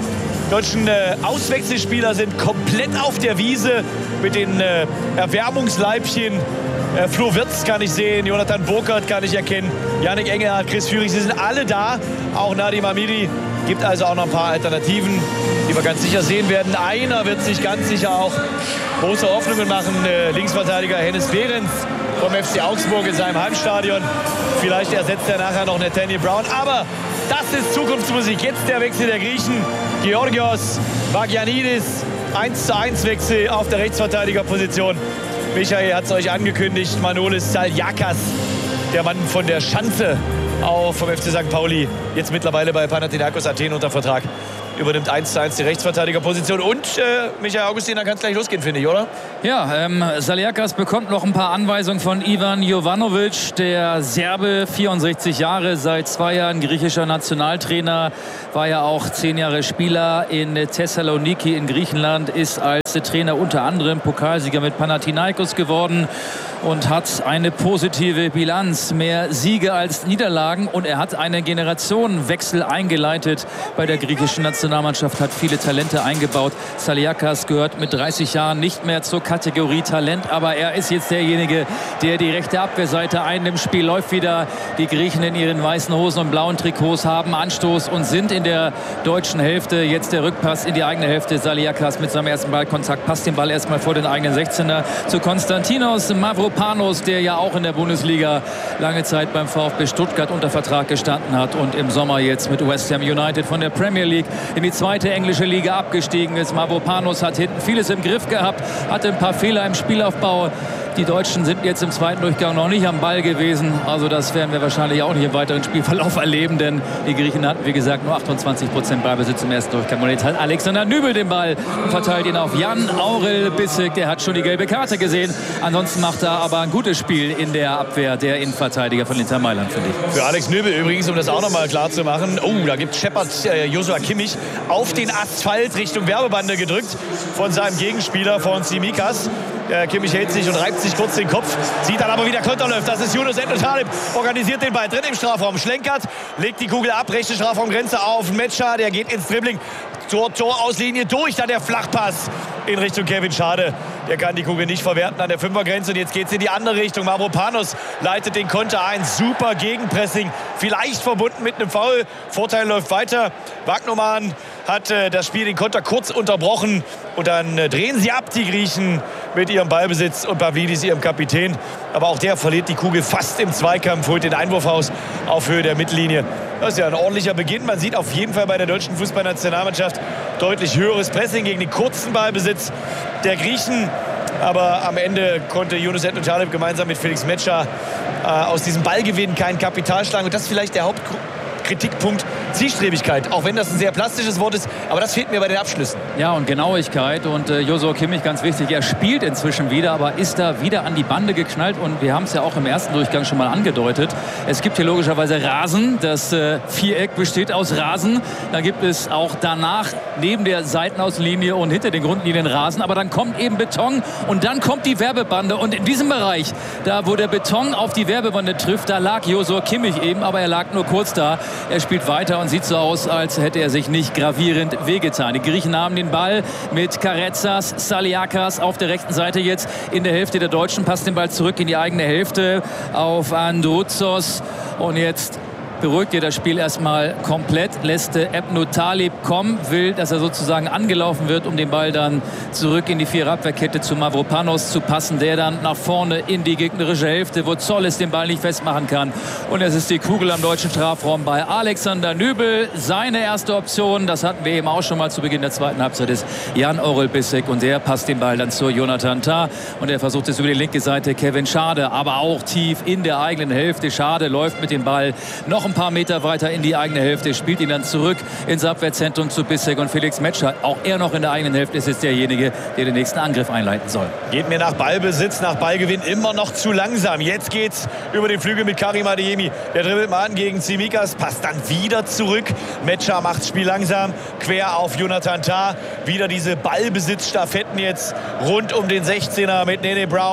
deutschen Auswechselspieler sind komplett auf der Wiese mit den Erwärmungsleibchen. Flo Wirtz kann ich sehen, Jonathan Burkhardt kann ich erkennen, Yannick Engelhardt, Chris Führig, sie sind alle da. Auch Nadim Hamidi. Gibt also auch noch ein paar Alternativen, die wir ganz sicher sehen werden. Einer wird sich ganz sicher auch große Hoffnungen machen. Linksverteidiger Hennes Behrens vom FC Augsburg in seinem Heimstadion. Vielleicht ersetzt er nachher noch Nathaniel Brown. Aber das ist Zukunftsmusik. Jetzt der Wechsel der Griechen. Georgios Vagianidis. 1:1 Wechsel auf der Rechtsverteidigerposition. Michael hat es euch angekündigt. Manolis Saliakas, der Mann von der Schanze, auch vom FC St. Pauli, jetzt mittlerweile bei Panathinaikos Athen unter Vertrag, übernimmt 1:1 die Rechtsverteidigerposition. Und Michael Augustin, dann kann es gleich losgehen, finde ich, oder? Ja, Saliakas bekommt noch ein paar Anweisungen von Ivan Jovanovic, der Serbe, 64 Jahre, seit 2 Jahren griechischer Nationaltrainer, war ja auch 10 Jahre Spieler in Thessaloniki in Griechenland, ist als Trainer unter anderem Pokalsieger mit Panathinaikos geworden und hat eine positive Bilanz, mehr Siege als Niederlagen, und er hat einen Generationenwechsel eingeleitet bei der griechischen Nationalmannschaft, hat viele Talente eingebaut. Saliakas gehört mit 30 Jahren nicht mehr zur Kategorie Talent, aber er ist jetzt derjenige, der die rechte Abwehrseite einnimmt. Spiel läuft wieder. Die Griechen in ihren weißen Hosen und blauen Trikots haben Anstoß und sind in der deutschen Hälfte. Jetzt der Rückpass in die eigene Hälfte. Saliakas mit seinem ersten Ballkontakt passt den Ball erstmal vor den eigenen 16er zu Konstantinos Mavropanos, der ja auch in der Bundesliga lange Zeit beim VfB Stuttgart unter Vertrag gestanden hat und im Sommer jetzt mit West Ham United von der Premier League in die 2. englische Liga abgestiegen ist. Mavropanos hat hinten vieles im Griff gehabt, hatte ein paar Fehler im Spielaufbau. Die Deutschen sind jetzt im zweiten Durchgang noch nicht am Ball gewesen. Also das werden wir wahrscheinlich auch nicht im weiteren Spielverlauf erleben, denn die Griechen hatten, wie gesagt, nur 28% Ballbesitz im ersten Durchgang. Und jetzt hat Alexander Nübel den Ball und verteilt ihn auf Jan Aurel Bissek. Der hat schon die gelbe Karte gesehen. Ansonsten macht er aber ein gutes Spiel in der Abwehr, der Innenverteidiger von Inter Mailand, finde ich. Für Alex Nübel übrigens, um das auch noch mal klar zu machen. Oh, da gibt Shepard Joshua Kimmich auf den Asphalt Richtung Werbebande gedrückt von seinem Gegenspieler, von Tsimikas. Kimmich hält sich und reibt sich kurz den Kopf, sieht dann aber, wie der Konter läuft. Das ist Yunus Talib, organisiert den Ball, drin im Strafraum, schlenkert, legt die Kugel ab, rechte Strafraumgrenze auf Metscher, der geht ins Dribbling, Torauslinie durch, dann der Flachpass in Richtung Kevin Schade. Der kann die Kugel nicht verwerten an der 5er-Grenze und jetzt geht es in die andere Richtung. Mavropanos leitet den Konter ein, super Gegenpressing, vielleicht verbunden mit einem Foul. Vorteil läuft weiter. Wagnermann hat das Spiel, den Konter kurz unterbrochen und dann drehen sie ab, die Griechen, mit ihrem Ballbesitz und Pavlidis, ihrem Kapitän. Aber auch der verliert die Kugel fast im Zweikampf, holt den Einwurf aus auf Höhe der Mittellinie. Das ist ja ein ordentlicher Beginn. Man sieht auf jeden Fall bei der deutschen Fußballnationalmannschaft deutlich höheres Pressing gegen den kurzen Ballbesitz der Griechen. Aber am Ende konnte Yunus Talib gemeinsam mit Felix Metscher aus diesem Ballgewinn kein Kapital schlagen. Und das ist vielleicht der Hauptkritikpunkt: Zielstrebigkeit. Auch wenn das ein sehr plastisches Wort ist, aber das fehlt mir bei den Abschlüssen. Ja, und Genauigkeit. Und Joshua Kimmich, ganz wichtig, er spielt inzwischen wieder, aber ist da wieder an die Bande geknallt. Und wir haben es ja auch im ersten Durchgang schon mal angedeutet. Es gibt hier logischerweise Rasen. Das Viereck besteht aus Rasen. Da gibt es auch danach neben der Seitenauslinie und hinter den Grundlinien Rasen. Aber dann kommt eben Beton und dann kommt die Werbebande. Und in diesem Bereich, da wo der Beton auf die Werbebande trifft, da lag Joshua Kimmich eben, aber er lag nur kurz da. Er spielt weiter und sieht so aus, als hätte er sich nicht gravierend wehgetan. Die Griechen haben den Ball mit Karetsas, Saliakas auf der rechten Seite jetzt in der Hälfte der Deutschen, passt den Ball zurück in die eigene Hälfte auf Androuzos und jetzt beruhigt ihr das Spiel erstmal komplett, lässt Ebnu Talib kommen, will, dass er sozusagen angelaufen wird, um den Ball dann zurück in die Viererabwehrkette zu Mavropanos zu passen, der dann nach vorne in die gegnerische Hälfte, wo Zolles den Ball nicht festmachen kann. Und es ist die Kugel am deutschen Strafraum bei Alexander Nübel. Seine erste Option, das hatten wir eben auch schon mal zu Beginn der zweiten Halbzeit, ist Jan Aurel Bissek und der passt den Ball dann zu Jonathan Tah und er versucht es über die linke Seite, Kevin Schade, aber auch tief in der eigenen Hälfte. Schade läuft mit dem Ball noch ein paar Meter weiter in die eigene Hälfte, spielt ihn dann zurück ins Abwehrzentrum zu Bissek und Felix Metscher. Auch er noch in der eigenen Hälfte ist jetzt derjenige, der den nächsten Angriff einleiten soll. Geht mir nach Ballbesitz, nach Ballgewinn immer noch zu langsam. Jetzt geht's über den Flügel mit Karim Adeyemi. Der dribbelt mal an gegen Tsimikas, passt dann wieder zurück. Metscher macht das Spiel langsam, quer auf Jonathan Tah. Wieder diese Ballbesitzstaffetten jetzt rund um den 16er mit Nene Brown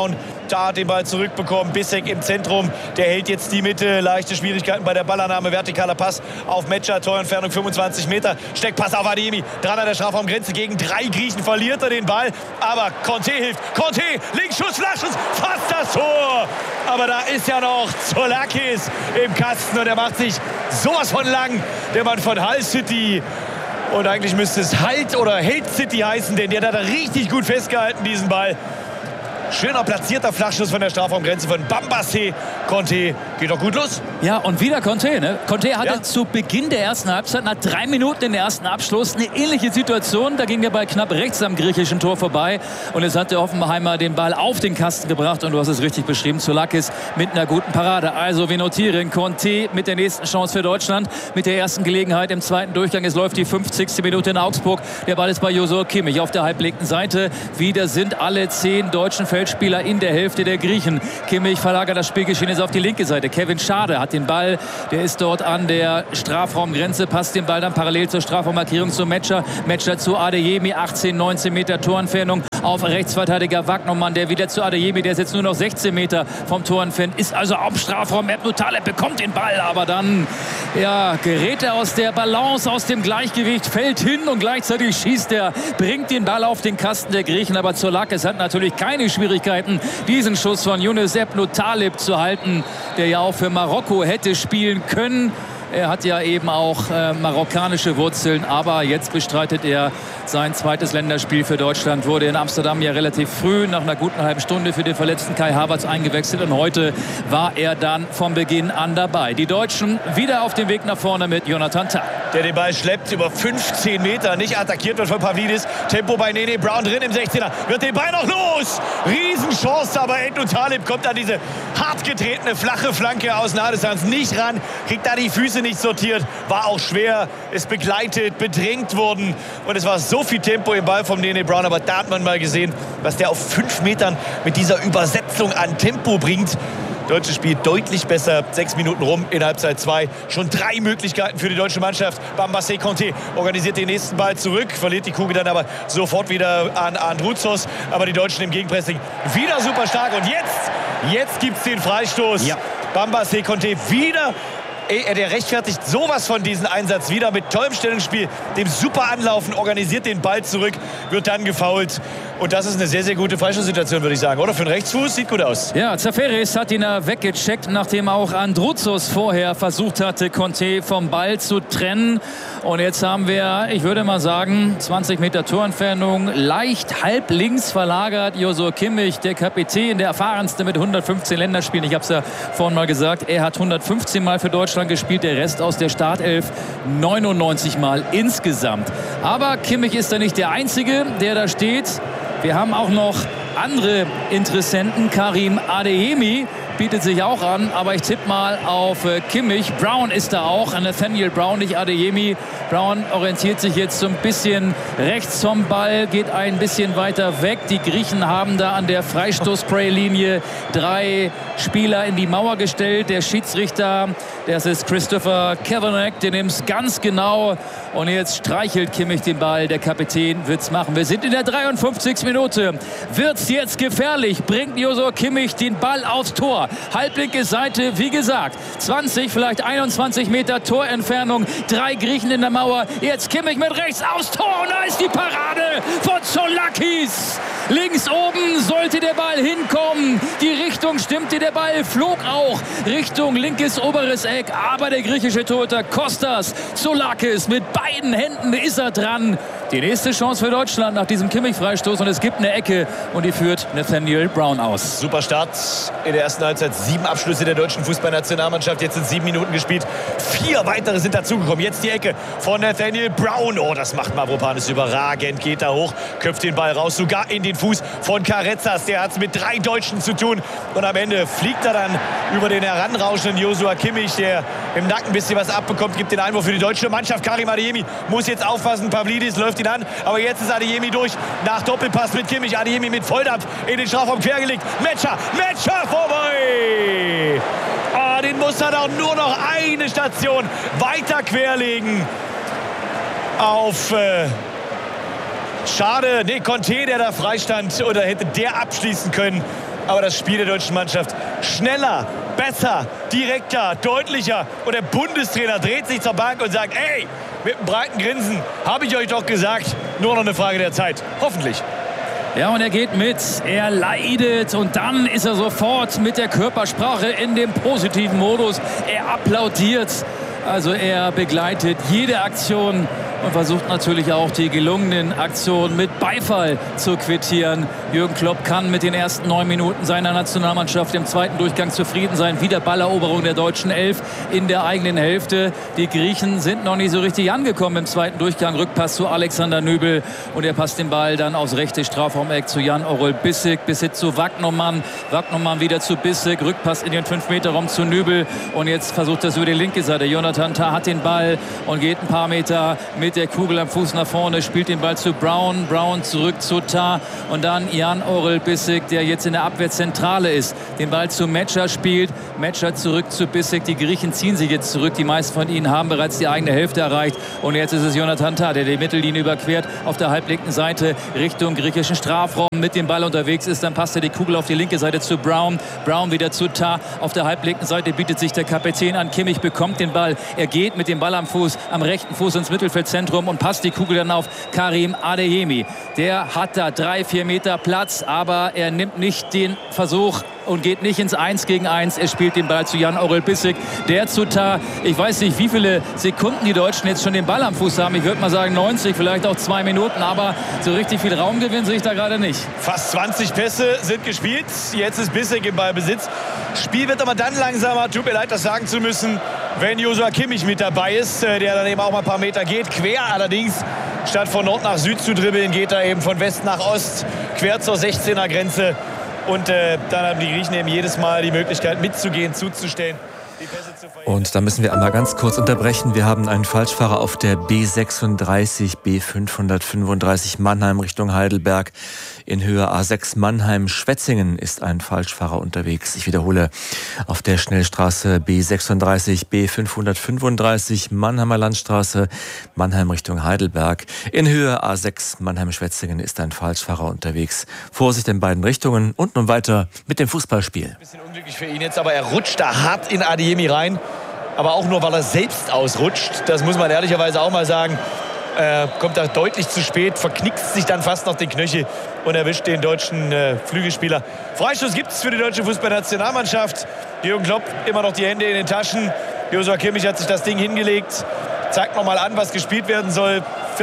Da hat den Ball zurückbekommen. Bissek im Zentrum. Der hält jetzt die Mitte. Leichte Schwierigkeiten bei der Ballannahme. Vertikaler Pass auf Metscher. Torentfernung 25 Meter. Steckpass auf Adeyemi. Dran an der Strafraumgrenze. Gegen 3 Griechen verliert er den Ball. Aber Conte hilft. Conte, Linksschuss, Flaschschuss. Fast das Tor. Aber da ist ja noch Zoulakis im Kasten. Und er macht sich sowas von lang. Der Mann von Hull City. Und eigentlich müsste es Halt oder Hate City heißen, denn der hat da richtig gut festgehalten, diesen Ball. Schöner platzierter Flachschuss von der Strafraumgrenze von Bambassé. Conte geht doch gut los. Ja, und wieder Conte. Ne? Conte hatte zu Beginn der ersten Halbzeit, nach 3 Minuten den ersten Abschluss, eine ähnliche Situation. Da ging der Ball knapp rechts am griechischen Tor vorbei. Und jetzt hat der Hoffenheimer den Ball auf den Kasten gebracht. Und du hast es richtig beschrieben, Zoulakis mit einer guten Parade. Also wir notieren, Conte mit der nächsten Chance für Deutschland. Mit der ersten Gelegenheit im zweiten Durchgang. Es läuft die 50. Minute in Augsburg. Der Ball ist bei Joshua Kimmich auf der halblinken Seite. Wieder sind alle 10 deutschen Feldspieler in der Hälfte der Griechen. Kimmich verlagert das Spielgeschehen jetzt auf die linke Seite. Kevin Schade hat den Ball, der ist dort an der Strafraumgrenze, passt den Ball dann parallel zur Strafraummarkierung zu Metscher. Metscher zu Adeyemi, 18, 19 Meter Torentfernung auf Rechtsverteidiger Wagnermann, der wieder zu Adeyemi, der ist jetzt nur noch 16 Meter vom Tor entfernt, ist also am Strafraum. Ebnou Taleb bekommt den Ball, aber dann gerät er aus der Balance, aus dem Gleichgewicht, fällt hin und gleichzeitig schießt er, bringt den Ball auf den Kasten der Griechen, aber Zoulakis hat natürlich keine Schwierigkeiten, diesen Schuss von Younes Ebnou Taleb zu halten, der ja auch für Marokko hätte spielen können. Er hat ja eben auch marokkanische Wurzeln, aber jetzt bestreitet er sein zweites Länderspiel für Deutschland. Wurde in Amsterdam ja relativ früh, nach einer guten halben Stunde für den verletzten Kai Havertz eingewechselt. Und heute war er dann von Beginn an dabei. Die Deutschen wieder auf dem Weg nach vorne mit Jonathan Tah. Der den Ball schleppt über 15 Meter, nicht attackiert wird von Pavlidis. Tempo bei Nene Brown drin im 16er. Wird den Ball noch los. Riesenchance, aber Ebnou Taleb kommt an diese hart getretene flache Flanke aus Nahdistanz nicht ran. Kriegt da die Füße nicht sortiert. War auch schwer. Ist begleitet, bedrängt worden. Und es war so viel Tempo im Ball vom Nene Brown. Aber da hat man mal gesehen, was der auf 5 Metern mit dieser Übersetzung an Tempo bringt. Deutsche spielt deutlich besser. 6 Minuten rum in Halbzeit 2. Schon 3 Möglichkeiten für die deutsche Mannschaft. Bambassé Conte organisiert den nächsten Ball zurück. Verliert die Kugel dann aber sofort wieder an Androuzos. Aber die Deutschen im Gegenpressing wieder super stark. Und jetzt gibt es den Freistoß. Ja. Bambassé Conte wieder. Der rechtfertigt sowas von diesen Einsatz wieder mit tollem Stellungsspiel, dem super Anlaufen, organisiert den Ball zurück, wird dann gefoult. Und das ist eine sehr, sehr gute Freistoßsituation, würde ich sagen. Oder für einen Rechtsfuß, sieht gut aus. Ja, Zaferis hat ihn weggecheckt, nachdem auch Androuzos vorher versucht hatte, Conte vom Ball zu trennen. Und jetzt haben wir, ich würde mal sagen, 20 Meter Torentfernung, leicht halb links verlagert. Joshua Kimmich, der Kapitän, der erfahrenste mit 115 Länderspielen. Ich habe es ja vorhin mal gesagt, er hat 115 Mal für Deutschland gespielt, der Rest aus der Startelf 99 Mal insgesamt. Aber Kimmich ist da nicht der Einzige, der da steht. Wir haben auch noch andere Interessenten. Karim Adeyemi bietet sich auch an, aber ich tippe mal auf Kimmich. Brown ist da auch, Nathaniel Brown, nicht Adeyemi. Brown orientiert sich jetzt so ein bisschen rechts vom Ball, geht ein bisschen weiter weg. Die Griechen haben da an der Freistoß-Spray-Linie 3 Spieler in die Mauer gestellt. Der Schiedsrichter, das ist Christopher Kavanagh, der nimmt es ganz genau. Und jetzt streichelt Kimmich den Ball. Der Kapitän wird es machen. Wir sind in der 53. Minute. Wird es jetzt gefährlich? Bringt Joshua Kimmich den Ball aufs Tor. Halblinke Seite, wie gesagt, 20, vielleicht 21 Meter Torentfernung. 3 Griechen in der Mauer. Jetzt Kimmich mit rechts aufs Tor. Und da ist die Parade von Zoulakis. Links oben sollte der Ball hinkommen. Die Richtung stimmte. Der Ball flog auch Richtung linkes oberes Eck. Aber der griechische Torhüter Kostas Zoulakis mit beiden Händen ist er dran. Die nächste Chance für Deutschland nach diesem Kimmich-Freistoß. Und es gibt eine Ecke und die führt Nathaniel Brown aus. Super Start in der ersten Halbzeit. 7 Abschlüsse der deutschen Fußballnationalmannschaft. Jetzt sind 7 Minuten gespielt. 4 weitere sind dazugekommen. Jetzt die Ecke von Nathaniel Brown. Oh, das macht Mavropanos überragend. Geht da hoch, köpft den Ball raus. Sogar in den Fuß von Carezas. Der hat es mit 3 Deutschen zu tun. Und am Ende fliegt er dann über den heranrauschenden Joshua Kimmich, der im Nacken ein bisschen was abbekommt. Gibt den Einwurf für die deutsche Mannschaft. Karim Adeyemi muss jetzt aufpassen. Pavlidis läuft ihn an. Aber jetzt ist Adeyemi durch. Nach Doppelpass mit Kimmich. Adeyemi mit Volldampf in den Strafraum quergelegt. Metscher vorbei. Den muss er doch nur noch eine Station weiter querlegen auf Schade, Conte, der da freistand, oder hätte der abschließen können. Aber das Spiel der deutschen Mannschaft schneller, besser, direkter, deutlicher. Und der Bundestrainer dreht sich zur Bank und sagt, ey, mit einem breiten Grinsen, habe ich euch doch gesagt, nur noch eine Frage der Zeit. Hoffentlich. Ja, und er geht mit, er leidet und dann ist er sofort mit der Körpersprache in dem positiven Modus. Er applaudiert, also er begleitet jede Aktion und versucht natürlich auch die gelungenen Aktionen mit Beifall zu quittieren. Jürgen Klopp kann mit den ersten 9 Minuten seiner Nationalmannschaft im zweiten Durchgang zufrieden sein. Wieder Balleroberung der deutschen 11 in der eigenen Hälfte. Die Griechen sind noch nicht so richtig angekommen im zweiten Durchgang. Rückpass zu Alexander Nübel und er passt den Ball dann aufs rechte Strafraumeck zu Jan-Orel Bissek. Bissek zu Wagnermann. Wagnermann wieder zu Bissek. Rückpass in den 5-Meter-Raum zu Nübel und jetzt versucht er es über die linke Seite. Jonathan Tah hat den Ball und geht ein paar Meter mit der Kugel am Fuß nach vorne, spielt den Ball zu Brown. Brown zurück zu Tah und dann Jan-Orel Bissek, der jetzt in der Abwehrzentrale ist. Den Ball zu Metscher spielt. Metscher zurück zu Bissek. Die Griechen ziehen sich jetzt zurück. Die meisten von ihnen haben bereits die eigene Hälfte erreicht. Und jetzt ist es Jonathan Tah, der die Mittellinie überquert auf der halblinken Seite Richtung griechischen Strafraum mit dem Ball unterwegs ist. Dann passt er die Kugel auf die linke Seite zu Brown. Brown wieder zu Tah. Auf der halblinken Seite bietet sich der Kapitän an. Kimmich bekommt den Ball. Er geht mit dem Ball am Fuß, am rechten Fuß ins Mittelfeldzentrum und passt die Kugel dann auf Karim Adeyemi. Der hat da 3-4 Meter Platz, aber er nimmt nicht den Versuch und geht nicht ins 1 gegen 1. Er spielt den Ball zu Jan-Orel Bissek, der zu Tah. Ich weiß nicht, wie viele Sekunden die Deutschen jetzt schon den Ball am Fuß haben. Ich würde mal sagen 90, vielleicht auch 2 Minuten, aber so richtig viel Raumgewinn sehe ich da gerade nicht. Fast 20 Pässe sind gespielt. Jetzt ist Bissek im Ballbesitz. Spiel wird aber dann langsamer. Tut mir leid, das sagen zu müssen, wenn Joshua Kimmich mit dabei ist, der dann eben auch mal ein paar Meter geht. Quer allerdings, statt von Nord nach Süd zu dribbeln, geht er eben von West nach Ost, quer zur 16er Grenze. Und dann haben die Griechen eben jedes Mal die Möglichkeit mitzugehen, zuzustellen. Und da müssen wir einmal ganz kurz unterbrechen. Wir haben einen Falschfahrer auf der B36, B535 Mannheim Richtung Heidelberg. In Höhe A6 Mannheim-Schwetzingen ist ein Falschfahrer unterwegs. Ich wiederhole, auf der Schnellstraße B36, B535 Mannheimer Landstraße, Mannheim Richtung Heidelberg. In Höhe A6 Mannheim-Schwetzingen ist ein Falschfahrer unterwegs. Vorsicht in beiden Richtungen und nun weiter mit dem Fußballspiel. Ein bisschen unglücklich für ihn jetzt, aber er rutscht da hart in Adeyemi rein. Aber auch nur, weil er selbst ausrutscht. Das muss man ehrlicherweise auch mal sagen. Kommt da deutlich zu spät, verknickst sich dann fast noch den Knöchel und erwischt den deutschen Flügelspieler. Freistoß gibt es für die deutsche Fußballnationalmannschaft. Jürgen Klopp immer noch die Hände in den Taschen. Joshua Kimmich hat sich das Ding hingelegt. Zeigt nochmal an, was gespielt werden soll.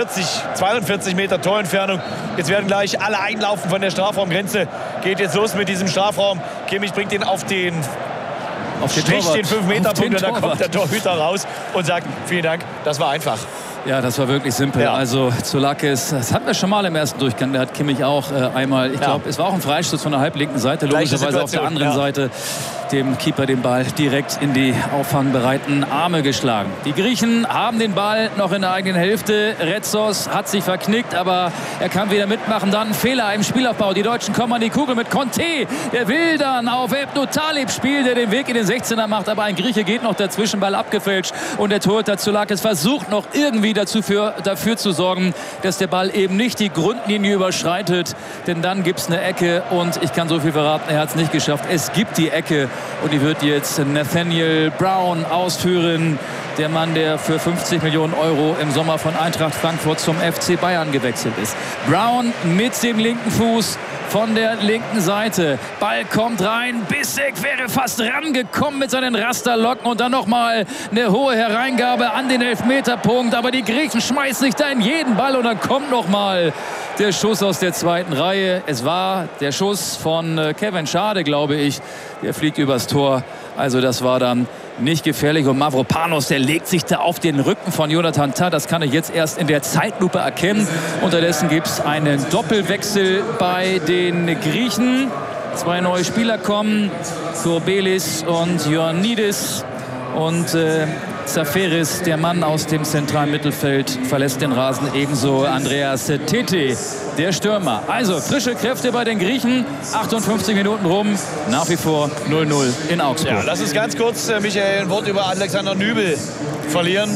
42 Meter Torentfernung. Jetzt werden gleich alle einlaufen von der Strafraumgrenze. Geht jetzt los mit diesem Strafraum. Kimmich bringt den auf den Strich, den 5-Meter-Punkt, und da kommt der Torhüter raus und sagt, vielen Dank, das war einfach. Ja, das war wirklich simpel. Ja. Also Zoulakis, das hatten wir schon mal im ersten Durchgang, da hat Kimmich auch einmal, ich glaube, es war auch ein Freistoß von der halblinken Seite, logischerweise auf der anderen Seite dem Keeper den Ball direkt in die auffangbereiten Arme geschlagen. Die Griechen haben den Ball noch in der eigenen Hälfte. Retsos hat sich verknickt, aber er kann wieder mitmachen. Dann ein Fehler im Spielaufbau. Die Deutschen kommen an die Kugel mit Conte. Der will dann auf Ebnu Talib spielen, der den Weg in den 16er macht, aber ein Grieche geht noch dazwischen, Ball abgefälscht und der Torhüter Zoulakis versucht noch irgendwie dafür zu sorgen, dass der Ball eben nicht die Grundlinie überschreitet, denn dann gibt es eine Ecke und ich kann so viel verraten, er hat es nicht geschafft. Es gibt die Ecke und die wird jetzt Nathaniel Brown ausführen. Der Mann, der für 50 Millionen Euro im Sommer von Eintracht Frankfurt zum FC Bayern gewechselt ist. Brown mit dem linken Fuß von der linken Seite. Ball kommt rein. Bissek wäre fast rangekommen mit seinen Rasterlocken und dann nochmal eine hohe Hereingabe an den Elfmeterpunkt. Aber die Griechen schmeißen sich da in jeden Ball und dann kommt nochmal der Schuss aus der zweiten Reihe. Es war der Schuss von Kevin Schade, glaube ich. Der fliegt übers Tor. Also das war dann nicht gefährlich. Und Mavropanos, der legt sich da auf den Rücken von Jonathan Tah. Das kann ich jetzt erst in der Zeitlupe erkennen. Unterdessen gibt es einen Doppelwechsel bei den Griechen. 2 neue Spieler kommen. Kourbelis und Ioannidis. Und Zaferis, der Mann aus dem zentralen Mittelfeld, verlässt den Rasen, ebenso Andreas Tete, der Stürmer. Also frische Kräfte bei den Griechen, 58 Minuten rum, nach wie vor 0-0 in Augsburg. Ja, lass uns ganz kurz, Michael, ein Wort über Alexander Nübel verlieren.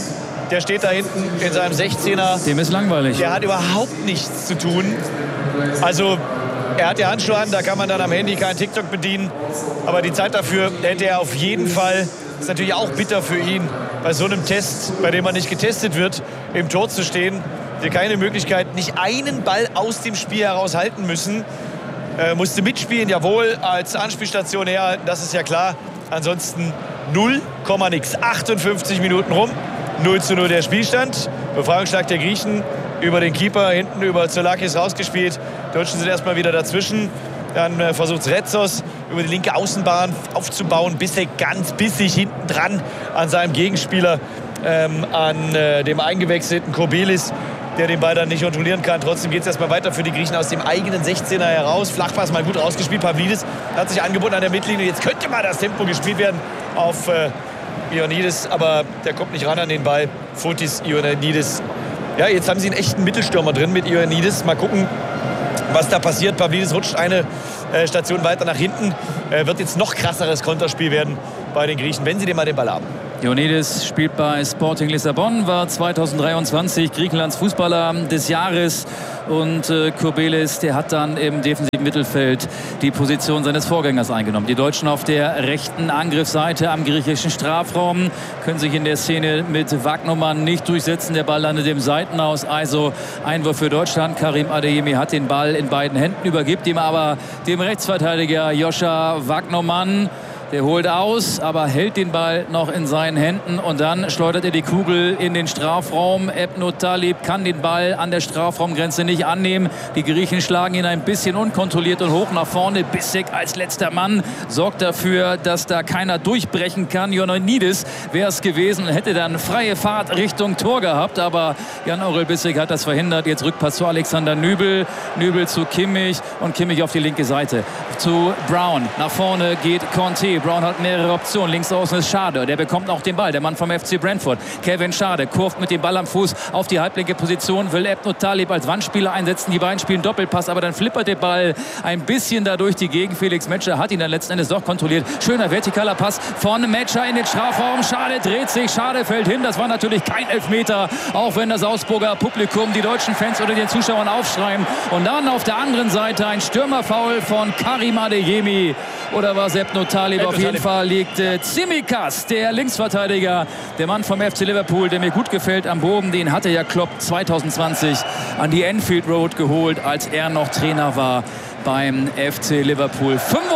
Der steht da hinten in seinem 16er. Dem ist langweilig. Der hat überhaupt nichts zu tun. Also er hat die Handschuhe an, da kann man dann am Handy keinen TikTok bedienen. Aber die Zeit dafür hätte er auf jeden Fall. Ist natürlich auch bitter für ihn, bei so einem Test, bei dem man nicht getestet wird, im Tor zu stehen. Der keine Möglichkeit, nicht einen Ball aus dem Spiel heraus halten müssen. Musste mitspielen, jawohl, als Anspielstation herhalten, das ist ja klar. Ansonsten 0, nix. 58 Minuten rum, 0:0 der Spielstand. Befreiungsschlag der Griechen über den Keeper, hinten über Zoulakis rausgespielt. Die Deutschen sind erstmal wieder dazwischen. Dann versucht Retzos über die linke Außenbahn aufzubauen. Bissek ganz bissig hinten dran an seinem Gegenspieler, an dem eingewechselten Kobelis, der den Ball dann nicht kontrollieren kann. Trotzdem geht es erstmal weiter für die Griechen aus dem eigenen 16er heraus. Flachpass mal gut rausgespielt. Pavlidis hat sich angeboten an der Mittellinie. Jetzt könnte mal das Tempo gespielt werden auf Ioannidis, aber der kommt nicht ran an den Ball. Fotis Ioannidis. Ja, jetzt haben sie einen echten Mittelstürmer drin mit Ioannidis. Mal gucken, was da passiert. Pavlidis rutscht eine Station weiter nach hinten. Wird jetzt noch krasseres Konterspiel werden bei den Griechen, wenn sie den mal den Ball haben. Ioannidis spielt bei Sporting Lissabon, war 2023 Griechenlands Fußballer des Jahres. Und Kobelis, der hat dann im defensiven Mittelfeld die Position seines Vorgängers eingenommen. Die Deutschen auf der rechten Angriffsseite am griechischen Strafraum können sich in der Szene mit Wagnermann nicht durchsetzen. Der Ball landet im Seitenaus. Also Einwurf für Deutschland. Karim Adeyemi hat den Ball in beiden Händen, übergibt ihm aber dem Rechtsverteidiger Joscha Wagnermann. Der holt aus, aber hält den Ball noch in seinen Händen und dann schleudert er die Kugel in den Strafraum. Ebnu Talib kann den Ball an der Strafraumgrenze nicht annehmen. Die Griechen schlagen ihn ein bisschen unkontrolliert und hoch nach vorne. Bissek als letzter Mann sorgt dafür, dass da keiner durchbrechen kann. Ioannidis wäre es gewesen und hätte dann freie Fahrt Richtung Tor gehabt, aber Jan-Orel Bissek hat das verhindert. Jetzt Rückpass zu Alexander Nübel, Nübel zu Kimmich und Kimmich auf die linke Seite zu Brown. Nach vorne geht Conte. Brown hat mehrere Optionen. Links außen ist Schade. Der bekommt auch den Ball. Der Mann vom FC Brentford. Kevin Schade kurft mit dem Ball am Fuß auf die halblinke Position. Will Ebnu Talib als Wandspieler einsetzen. Die beiden spielen Doppelpass. Aber dann flippert der Ball ein bisschen dadurch die Gegend. Felix Metscher hat ihn dann letzten Endes doch kontrolliert. Schöner vertikaler Pass von Metscher in den Strafraum. Schade dreht sich. Schade fällt hin. Das war natürlich kein Elfmeter. Auch wenn das Augsburger Publikum, die deutschen Fans oder den Zuschauern aufschreien. Und dann auf der anderen Seite ein Stürmerfoul von Karim Adeyemi. Oder war es Ebnu Talib? Auf jeden Fall liegt Tsimikas, der Linksverteidiger, der Mann vom FC Liverpool, der mir gut gefällt, am Boden. Den hatte ja Klopp 2020 an die Anfield Road geholt, als er noch Trainer war beim FC Liverpool.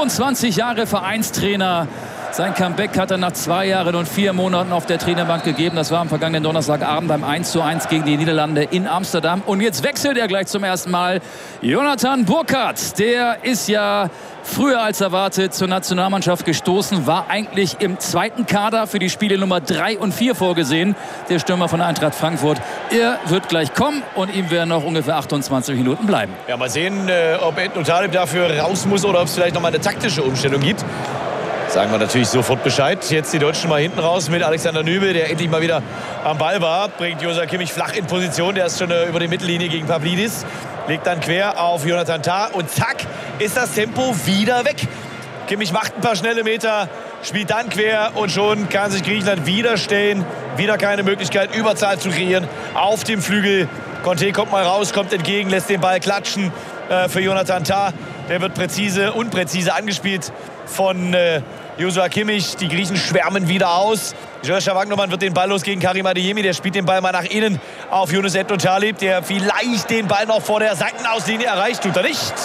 25 Jahre Vereinstrainer. Sein Comeback hat er nach 2 Jahren und 4 Monaten auf der Trainerbank gegeben. Das war am vergangenen Donnerstagabend beim 1:1 gegen die Niederlande in Amsterdam. Und jetzt wechselt er gleich zum ersten Mal. Jonathan Burkhardt, der ist ja früher als erwartet zur Nationalmannschaft gestoßen, war eigentlich im zweiten Kader für die Spiele Nummer 3 und 4 vorgesehen. Der Stürmer von Eintracht Frankfurt. Er wird gleich kommen und ihm werden noch ungefähr 28 Minuten bleiben. Ja, mal sehen, ob Ebnu Talib dafür raus muss oder ob es vielleicht noch mal eine taktische Umstellung gibt. Sagen wir natürlich sofort Bescheid. Jetzt die Deutschen mal hinten raus mit Alexander Nübel, der endlich mal wieder am Ball war. Bringt Joshua Kimmich flach in Position. Der ist schon über die Mittellinie gegen Pavlidis. Legt dann quer auf Jonathan Tah. Und zack, ist das Tempo wieder weg. Kimmich macht ein paar schnelle Meter, spielt dann quer und schon kann sich Griechenland wieder stellen. Wieder keine Möglichkeit, Überzahl zu kreieren auf dem Flügel. Conte kommt mal raus, kommt entgegen, lässt den Ball klatschen für Jonathan Tah. Der wird unpräzise angespielt von Joshua Kimmich. Die Griechen schwärmen wieder aus. Joscha Wagnermann wird den Ball los gegen Karim Adeyemi. Der spielt den Ball mal nach innen auf Yunus Ebnu Talib, der vielleicht den Ball noch vor der Seitenauslinie erreicht. Tut er nicht.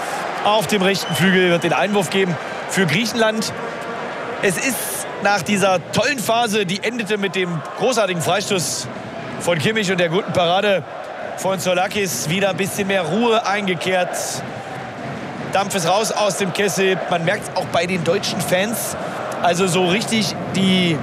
Auf dem rechten Flügel wird den Einwurf geben für Griechenland. Es ist nach dieser tollen Phase, die endete mit dem großartigen Freistoß von Kimmich und der guten Parade von Zoulakis, wieder ein bisschen mehr Ruhe eingekehrt. Dampf ist raus aus dem Kessel. Man merkt es auch bei den deutschen Fans. Also so richtig die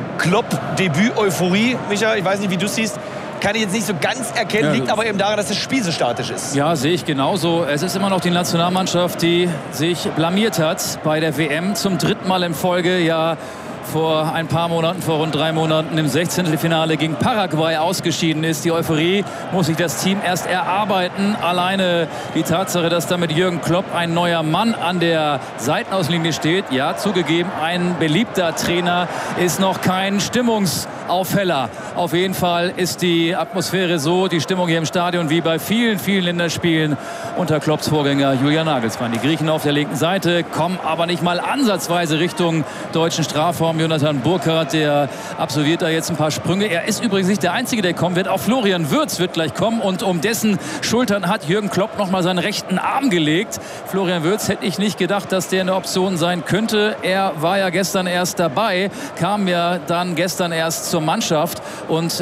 Klopp-Debüt-Euphorie. Micha, ich weiß nicht, wie du es siehst. Kann ich jetzt nicht so ganz erkennen, liegt aber eben daran, dass das Spiel so statisch ist. Ja, sehe ich genauso. Es ist immer noch die Nationalmannschaft, die sich blamiert hat bei der WM zum 3. Mal in Folge. Ja, vor ein paar Monaten, vor rund 3 Monaten im 16. gegen Paraguay ausgeschieden ist. Die Euphorie muss sich das Team erst erarbeiten. Alleine die Tatsache, dass da mit Jürgen Klopp ein neuer Mann an der Seitenauslinie steht. Ja, zugegeben, ein beliebter Trainer ist noch kein Stimmungsaufheller. Auf jeden Fall ist die Atmosphäre so, die Stimmung hier im Stadion wie bei vielen, vielen Länderspielen unter Klopps Vorgänger Julian Nagelsmann. Die Griechen auf der linken Seite kommen aber nicht mal ansatzweise Richtung deutschen Strafraum. Jonathan Burkhardt, der absolviert da jetzt ein paar Sprünge. Er ist übrigens nicht der Einzige, der kommen wird. Auch Florian Wirtz wird gleich kommen und um dessen Schultern hat Jürgen Klopp noch mal seinen rechten Arm gelegt. Florian Wirtz hätte ich nicht gedacht, dass der eine Option sein könnte. Er war ja gestern erst dabei, kam ja dann gestern erst zur Mannschaft und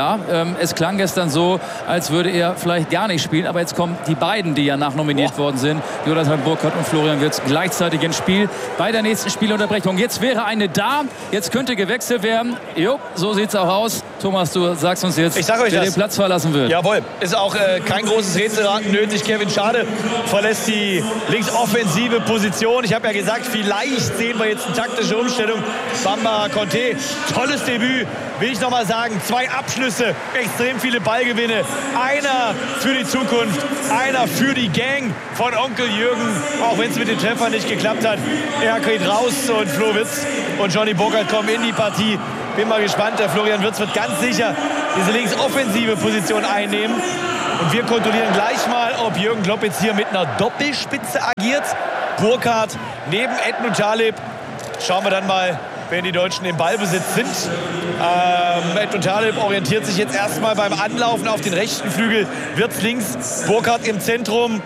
es klang gestern so, als würde er vielleicht gar nicht spielen. Aber jetzt kommen die beiden, die ja nachnominiert worden sind, Jonathan Burkhardt und Florian Wirtz, gleichzeitig ins Spiel bei der nächsten Spielunterbrechung. Jetzt wäre eine da, jetzt könnte gewechselt werden. Jo, so sieht's auch aus. Thomas, du sagst uns jetzt, wer den Platz verlassen wird. Jawohl, ist auch kein großes Rätselraten nötig. Kevin Schade verlässt die linksoffensive Position. Ich habe ja gesagt, vielleicht sehen wir jetzt eine taktische Umstellung. Bamba Conte, tolles Debüt, will ich noch mal sagen. 2 Abschlüsse, extrem viele Ballgewinne. Einer für die Zukunft, einer für die Gang von Onkel Jürgen, auch wenn es mit dem Treffer nicht geklappt hat. Er geht raus und Flo Wirtz und Johnny Burkhardt kommen in die Partie. Bin mal gespannt, der Florian Wirtz wird ganz sicher diese linksoffensive Position einnehmen. Und wir kontrollieren gleich mal, ob Jürgen Klopp jetzt hier mit einer Doppelspitze agiert. Burkhardt neben Edmund Taleb. Schauen wir dann mal, wenn die Deutschen im Ballbesitz sind. Edmund Taleb orientiert sich jetzt erstmal beim Anlaufen auf den rechten Flügel. Wirtz links, Burkhardt im Zentrum.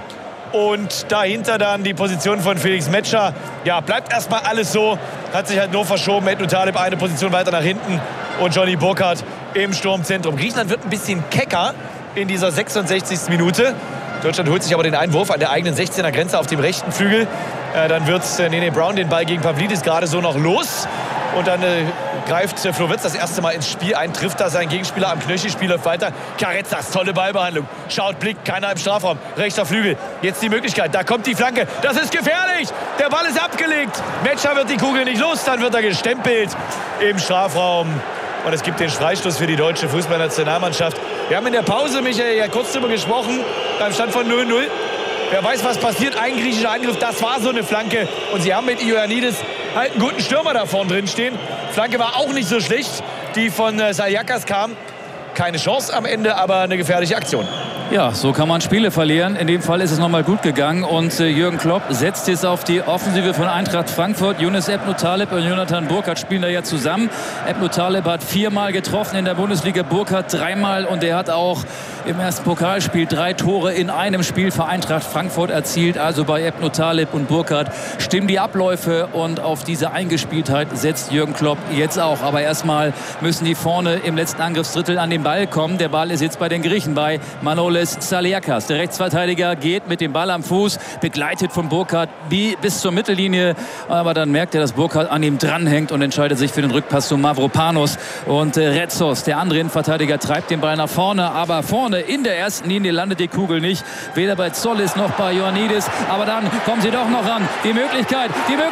Und dahinter dann die Position von Felix Metscher. Ja, bleibt erstmal alles so. Hat sich halt nur verschoben. Edmund Taleb eine Position weiter nach hinten. Und Johnny Burkhardt im Sturmzentrum. Griechenland wird ein bisschen kecker in dieser 66. Minute. Deutschland holt sich aber den Einwurf an der eigenen 16er Grenze auf dem rechten Flügel. Dann wird Nene Brown den Ball gegen Pavlidis gerade so noch los. Und dann greift Flo Wirtz das erste Mal ins Spiel ein, trifft da seinen Gegenspieler am Knöchel, Spiel läuft weiter. Carretzas, tolle Ballbehandlung. Schaut, blickt, keiner im Strafraum. Rechter Flügel, jetzt die Möglichkeit, da kommt die Flanke. Das ist gefährlich, der Ball ist abgelegt. Metscher wird die Kugel nicht los, dann wird er gestempelt im Strafraum. Und es gibt den Freistoß für die deutsche Fußballnationalmannschaft. Wir haben in der Pause, Michael, ja kurz darüber gesprochen, beim Stand von 0-0. Wer weiß, was passiert. Ein griechischer Angriff, das war so eine Flanke. Und sie haben mit Ioannidis halt einen guten Stürmer da vorne drin stehen. Flanke war auch nicht so schlecht, die von Saliakas kam. Keine Chance am Ende, aber eine gefährliche Aktion. Ja, so kann man Spiele verlieren. In dem Fall ist es nochmal gut gegangen. Und Jürgen Klopp setzt jetzt auf die Offensive von Eintracht Frankfurt. Yunus Ebnu Taleb und Jonathan Burkhardt spielen da ja zusammen. Ebnu Taleb hat 4-mal getroffen in der Bundesliga, Burkhardt 3-mal. Und er hat auch im ersten Pokalspiel 3 Tore in einem Spiel für Eintracht Frankfurt erzielt. Also bei Ebnu Taleb und Burkhardt stimmen die Abläufe. Und auf diese Eingespieltheit setzt Jürgen Klopp jetzt auch. Aber erstmal müssen die vorne im letzten Angriffsdrittel an den Ball kommen. Der Ball ist jetzt bei den Griechen, bei Manolis Saliakas. Der Rechtsverteidiger geht mit dem Ball am Fuß, begleitet von Burkhardt bis zur Mittellinie. Aber dann merkt er, dass Burkhardt an ihm dranhängt und entscheidet sich für den Rückpass zu Mavropanos. Und Retsos, der andere Innenverteidiger, treibt den Ball nach vorne. Aber vorne in der ersten Linie landet die Kugel nicht. Weder bei Zollis noch bei Ioannidis. Aber dann kommen sie doch noch ran. Die Möglichkeit.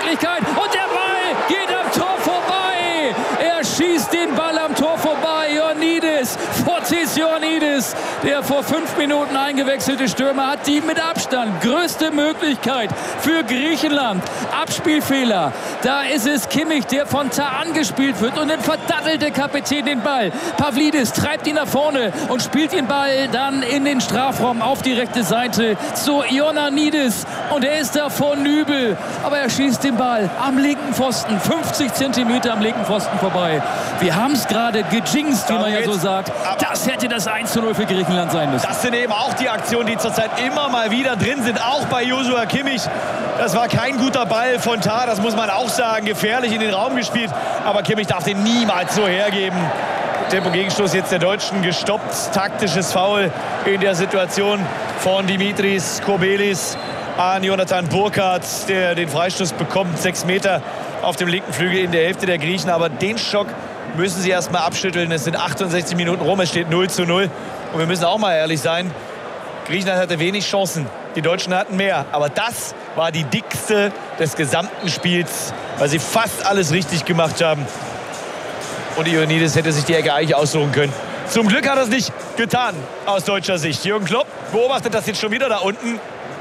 Und der Ball geht am Tor vorbei. Er schießt den Ball am Tor vorbei. Ioannidis, Fotis Ioannidis, der vor 5 Minuten eingewechselte Stürmer, hat die mit Abstand größte Möglichkeit für Griechenland. Abspielfehler. Da ist es Kimmich, der von Tah angespielt wird und dann verdattelt der Kapitän den Ball. Pavlidis treibt ihn nach vorne und spielt den Ball dann in den Strafraum auf die rechte Seite zu Ioannidis. Und er ist da vor Nübel. Aber er schießt den Ball am linken Pfosten, 50 Zentimeter am linken Pfosten vorbei. Wir haben es gerade gejinxt, wie man ja so sagt. Das hätte das 1:0 für Griechenland sein müssen. Das sind eben auch die Aktionen, die zurzeit immer mal wieder drin sind, auch bei Joshua Kimmich. Das war kein guter Ball von Tah, das muss man auch sagen. Gefährlich in den Raum gespielt, aber Kimmich darf den niemals so hergeben. Tempo-Gegenstoß jetzt der Deutschen gestoppt. Taktisches Foul in der Situation von Dimitris Kobelis an Jonathan Burkhardt, der den Freistoß bekommt. 6 Meter auf dem linken Flügel in der Hälfte der Griechen. Aber den Schock müssen sie erst mal abschütteln. Es sind 68 Minuten rum, es steht 0:0. Und wir müssen auch mal ehrlich sein, Griechenland hatte wenig Chancen, die Deutschen hatten mehr. Aber das war die dickste des gesamten Spiels, weil sie fast alles richtig gemacht haben. Und Ioannidis hätte sich die Ecke eigentlich aussuchen können. Zum Glück hat er es nicht getan, aus deutscher Sicht. Jürgen Klopp beobachtet das jetzt schon wieder da unten.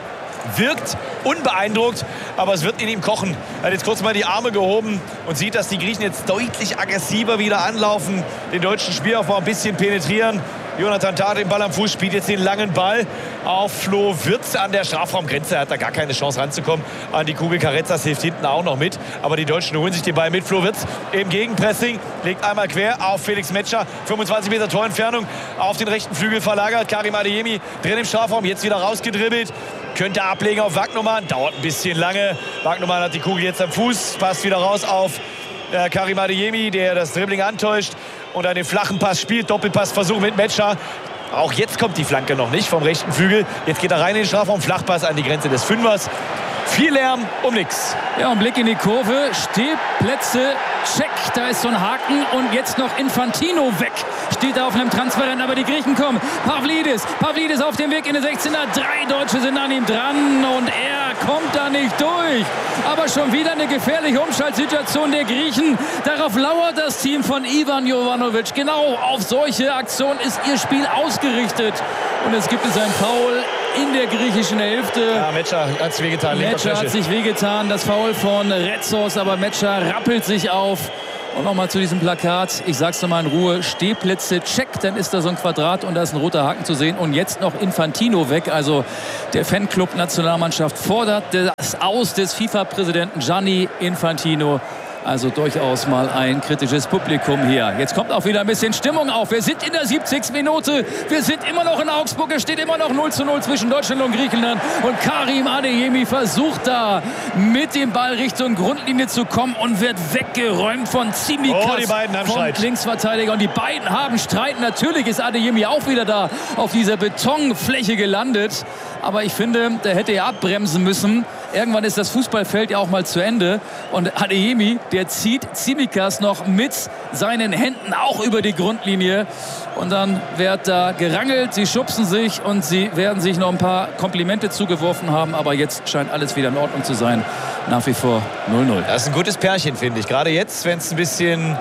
Wirkt unbeeindruckt, aber es wird in ihm kochen. Er hat jetzt kurz mal die Arme gehoben und sieht, dass die Griechen jetzt deutlich aggressiver wieder anlaufen, den deutschen Spielaufbau ein bisschen penetrieren. Jonathan Tah den Ball am Fuß, spielt jetzt den langen Ball auf Flo Wirtz an der Strafraumgrenze. Er hat da gar keine Chance ranzukommen an die Kugel. Carretzas hilft hinten auch noch mit. Aber die Deutschen holen sich den Ball mit. Flo Wirtz im Gegenpressing, legt einmal quer auf Felix Metscher. 25 Meter Torentfernung auf den rechten Flügel verlagert. Karim Adeyemi drin im Strafraum, jetzt wieder rausgedribbelt. Könnte ablegen auf Wagnumann, dauert ein bisschen lange. Wagnumann hat die Kugel jetzt am Fuß, passt wieder raus auf Karim Adeyemi, der das Dribbling antäuscht und dann den flachen Pass spielt. Doppelpassversuch mit Metscher. Auch jetzt kommt die Flanke noch nicht vom rechten Flügel. Jetzt geht er rein in den Strafraum, Flachpass an die Grenze des Fünfers. Viel Lärm um nichts. Ja, ein Blick in die Kurve. Stehplätze, check. Da ist so ein Haken. Und jetzt noch Infantino weg. Steht da auf einem Transparent. Aber die Griechen kommen. Pavlidis auf dem Weg in den 16er. 3 Deutsche sind an ihm dran. Und er kommt da nicht durch. Aber schon wieder eine gefährliche Umschaltsituation der Griechen. Darauf lauert das Team von Ivan Jovanovic. Genau auf solche Aktionen ist ihr Spiel ausgerichtet. Und es gibt ein Foul in der griechischen Hälfte. Ja, Metscher hat sich wehgetan. Metscher hat sich wehgetan. Das Foul von Retzos, aber Metscher rappelt sich auf. Und nochmal zu diesem Plakat. Ich sag's nochmal in Ruhe. Stehplätze, check. Dann ist da so ein Quadrat und da ist ein roter Haken zu sehen. Und jetzt noch Infantino weg. Also der Fanclub-Nationalmannschaft fordert das Aus des FIFA-Präsidenten Gianni Infantino. Also durchaus mal ein kritisches Publikum hier. Jetzt kommt auch wieder ein bisschen Stimmung auf. Wir sind in der 70. Minute. Wir sind immer noch in Augsburg. Es steht immer noch 0:0 zwischen Deutschland und Griechenland. Und Karim Adeyemi versucht da mit dem Ball Richtung Grundlinie zu kommen und wird weggeräumt von Tsimikas, vom Linksverteidiger. Und die beiden haben Streit. Natürlich ist Adeyemi auch wieder da auf dieser Betonfläche gelandet. Aber ich finde, da hätte er abbremsen müssen. Irgendwann ist das Fußballfeld ja auch mal zu Ende. Und Adeyemi, der zieht Tsimikas noch mit seinen Händen auch über die Grundlinie. Und dann wird da gerangelt, sie schubsen sich und sie werden sich noch ein paar Komplimente zugeworfen haben. Aber jetzt scheint alles wieder in Ordnung zu sein. Nach wie vor 0:0. Das ist ein gutes Pärchen, finde ich. Gerade jetzt, wenn es ein bisschen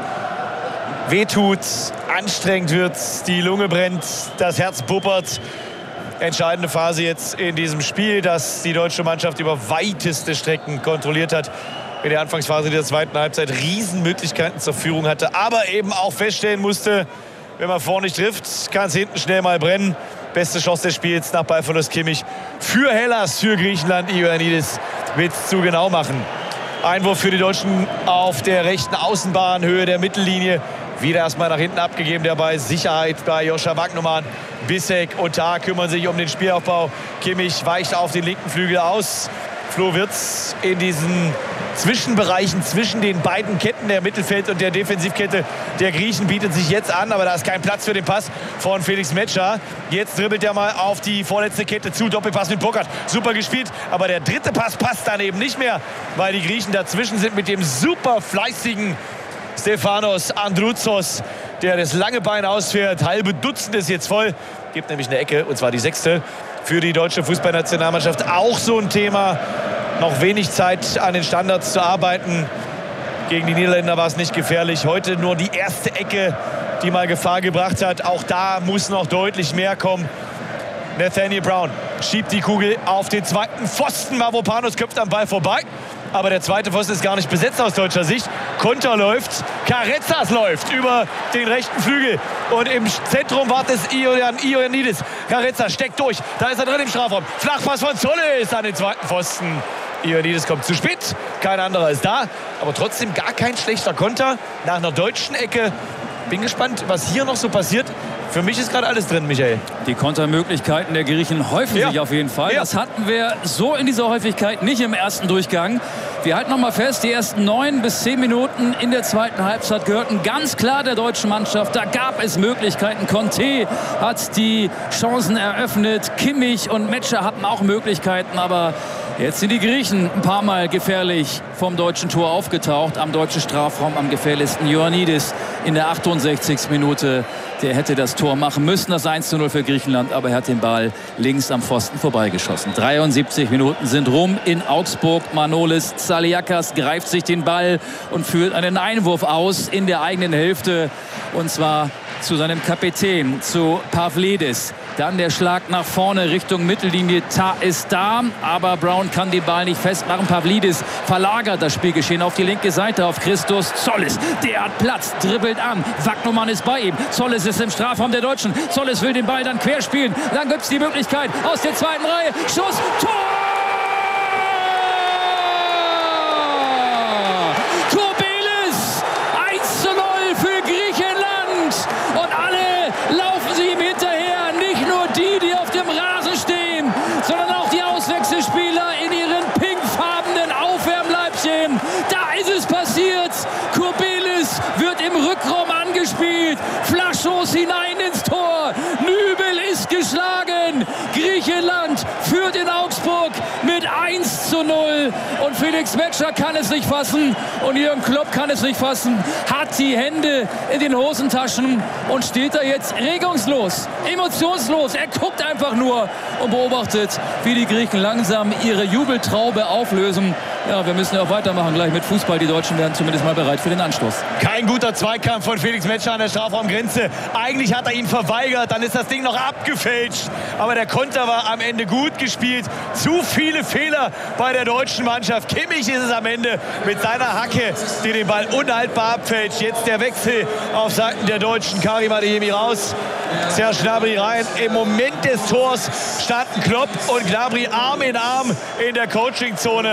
wehtut, anstrengend wird, die Lunge brennt, das Herz puppert. Entscheidende Phase jetzt in diesem Spiel, das die deutsche Mannschaft über weiteste Strecken kontrolliert hat. In der Anfangsphase der zweiten Halbzeit Riesenmöglichkeiten zur Führung hatte, aber eben auch feststellen musste, wenn man vorne nicht trifft, kann es hinten schnell mal brennen. Beste Chance des Spiels nach Ballverlust Kimmich. Für Hellas, für Griechenland. Ioannidis wird es zu genau machen. Einwurf für die Deutschen auf der rechten Außenbahn, Höhe der Mittellinie. Wieder erstmal nach hinten abgegeben, der Ball. Sicherheit bei Joscha Wagnumann. Bissek und Tah kümmern sich um den Spielaufbau. Kimmich weicht auf den linken Flügel aus. Flo Wirtz in diesen Zwischenbereichen zwischen den beiden Ketten, der Mittelfeld- und der Defensivkette der Griechen, bietet sich jetzt an, aber da ist kein Platz für den Pass von Felix Metscher. Jetzt dribbelt er mal auf die vorletzte Kette zu, Doppelpass mit Burkhardt, super gespielt, aber der dritte Pass passt dann eben nicht mehr, weil die Griechen dazwischen sind mit dem super fleißigen Stefanos Androutsos, der das lange Bein ausfährt. Halbe Dutzend ist jetzt voll, gibt nämlich eine Ecke, und zwar die 6. für die deutsche Fußballnationalmannschaft. Auch so ein Thema, noch wenig Zeit an den Standards zu arbeiten. Gegen die Niederländer war es nicht gefährlich. Heute nur die erste Ecke, die mal Gefahr gebracht hat. Auch da muss noch deutlich mehr kommen. Nathaniel Brown schiebt die Kugel auf den zweiten Pfosten. Mavropanos köpft am Ball vorbei. Aber der zweite Pfosten ist gar nicht besetzt aus deutscher Sicht. Konter läuft, Carretzas läuft über den rechten Flügel. Und im Zentrum wartet es Ioannidis. Carretzas steckt durch, da ist er drin im Strafraum. Flachpass von Zolles an den zweiten Pfosten. Ioannidis kommt zu spät, kein anderer ist da. Aber trotzdem gar kein schlechter Konter nach einer deutschen Ecke. Bin gespannt, was hier noch so passiert. Für mich ist gerade alles drin, Michael. Die Kontermöglichkeiten der Griechen häufen sich auf jeden Fall. Ja. Das hatten wir so in dieser Häufigkeit nicht im ersten Durchgang. Wir halten noch mal fest, die ersten 9 bis 10 Minuten in der zweiten Halbzeit gehörten ganz klar der deutschen Mannschaft. Da gab es Möglichkeiten. Conte hat die Chancen eröffnet. Kimmich und Metscher hatten auch Möglichkeiten. Aber Jetzt sind die Griechen ein paar Mal gefährlich vom deutschen Tor aufgetaucht. Am deutschen Strafraum am gefährlichsten Ioannidis in der 68. Minute. Der hätte das Tor machen müssen, das 1:0 für Griechenland, aber er hat den Ball links am Pfosten vorbeigeschossen. 73 Minuten sind rum in Augsburg. Manolis Tsaliakas greift sich den Ball und führt einen Einwurf aus in der eigenen Hälfte. Und zwar zu seinem Kapitän, zu Pavlidis. Dann der Schlag nach vorne Richtung Mittellinie. Ta ist da, aber Brown kann den Ball nicht festmachen. Pavlidis verlagert das Spielgeschehen auf die linke Seite auf Christos Tsollis. Der hat Platz, dribbelt an. Wagnumann ist bei ihm. Tsollis ist im Strafraum der Deutschen. Tsollis will den Ball dann querspielen. Dann gibt es die Möglichkeit aus der zweiten Reihe. Schuss, Tor! Kourbelis, 1:0 für Griechenland. Und alle laufen sie ihm hinterher. Nicht nur die auf dem Rasen stehen, sondern auch die Auswechselspieler in ihren pinkfarbenen Aufwärmleibchen. Da ist es passiert. Kourbelis wird im Rückraum angespielt. Flaschos hinein ins Tor. Nübel ist geschlagen. Griechenland führt in Augsburg mit 1:0. Und Felix Metscher kann es nicht fassen. Und Jürgen Klopp kann es nicht fassen. Hat die Hände in den Hosentaschen und steht da jetzt regungslos, emotionslos. Er guckt einfach nur und beobachtet, wie die Griechen langsam ihre Jubeltraube auflösen. Ja, wir müssen ja auch weitermachen gleich mit Fußball. Die Deutschen werden zumindest mal bereit für den Anstoß. Kein guter Zweikampf von Felix Metscher an der Strafraumgrenze. Eigentlich hat er ihn verweigert, dann ist das Ding noch abgefälscht. Aber der Konter war am Ende gut gespielt. Zu viele Fehler bei der deutschen Mannschaft. Kimmich ist es am Ende mit seiner Hacke, die den Ball unhaltbar abfälscht. Jetzt der Wechsel auf Seiten der Deutschen. Karim Adeyemi raus, Serge Gnabry rein. Im Moment des Tors standen Klopp und Gnabry Arm in Arm in der Coachingzone.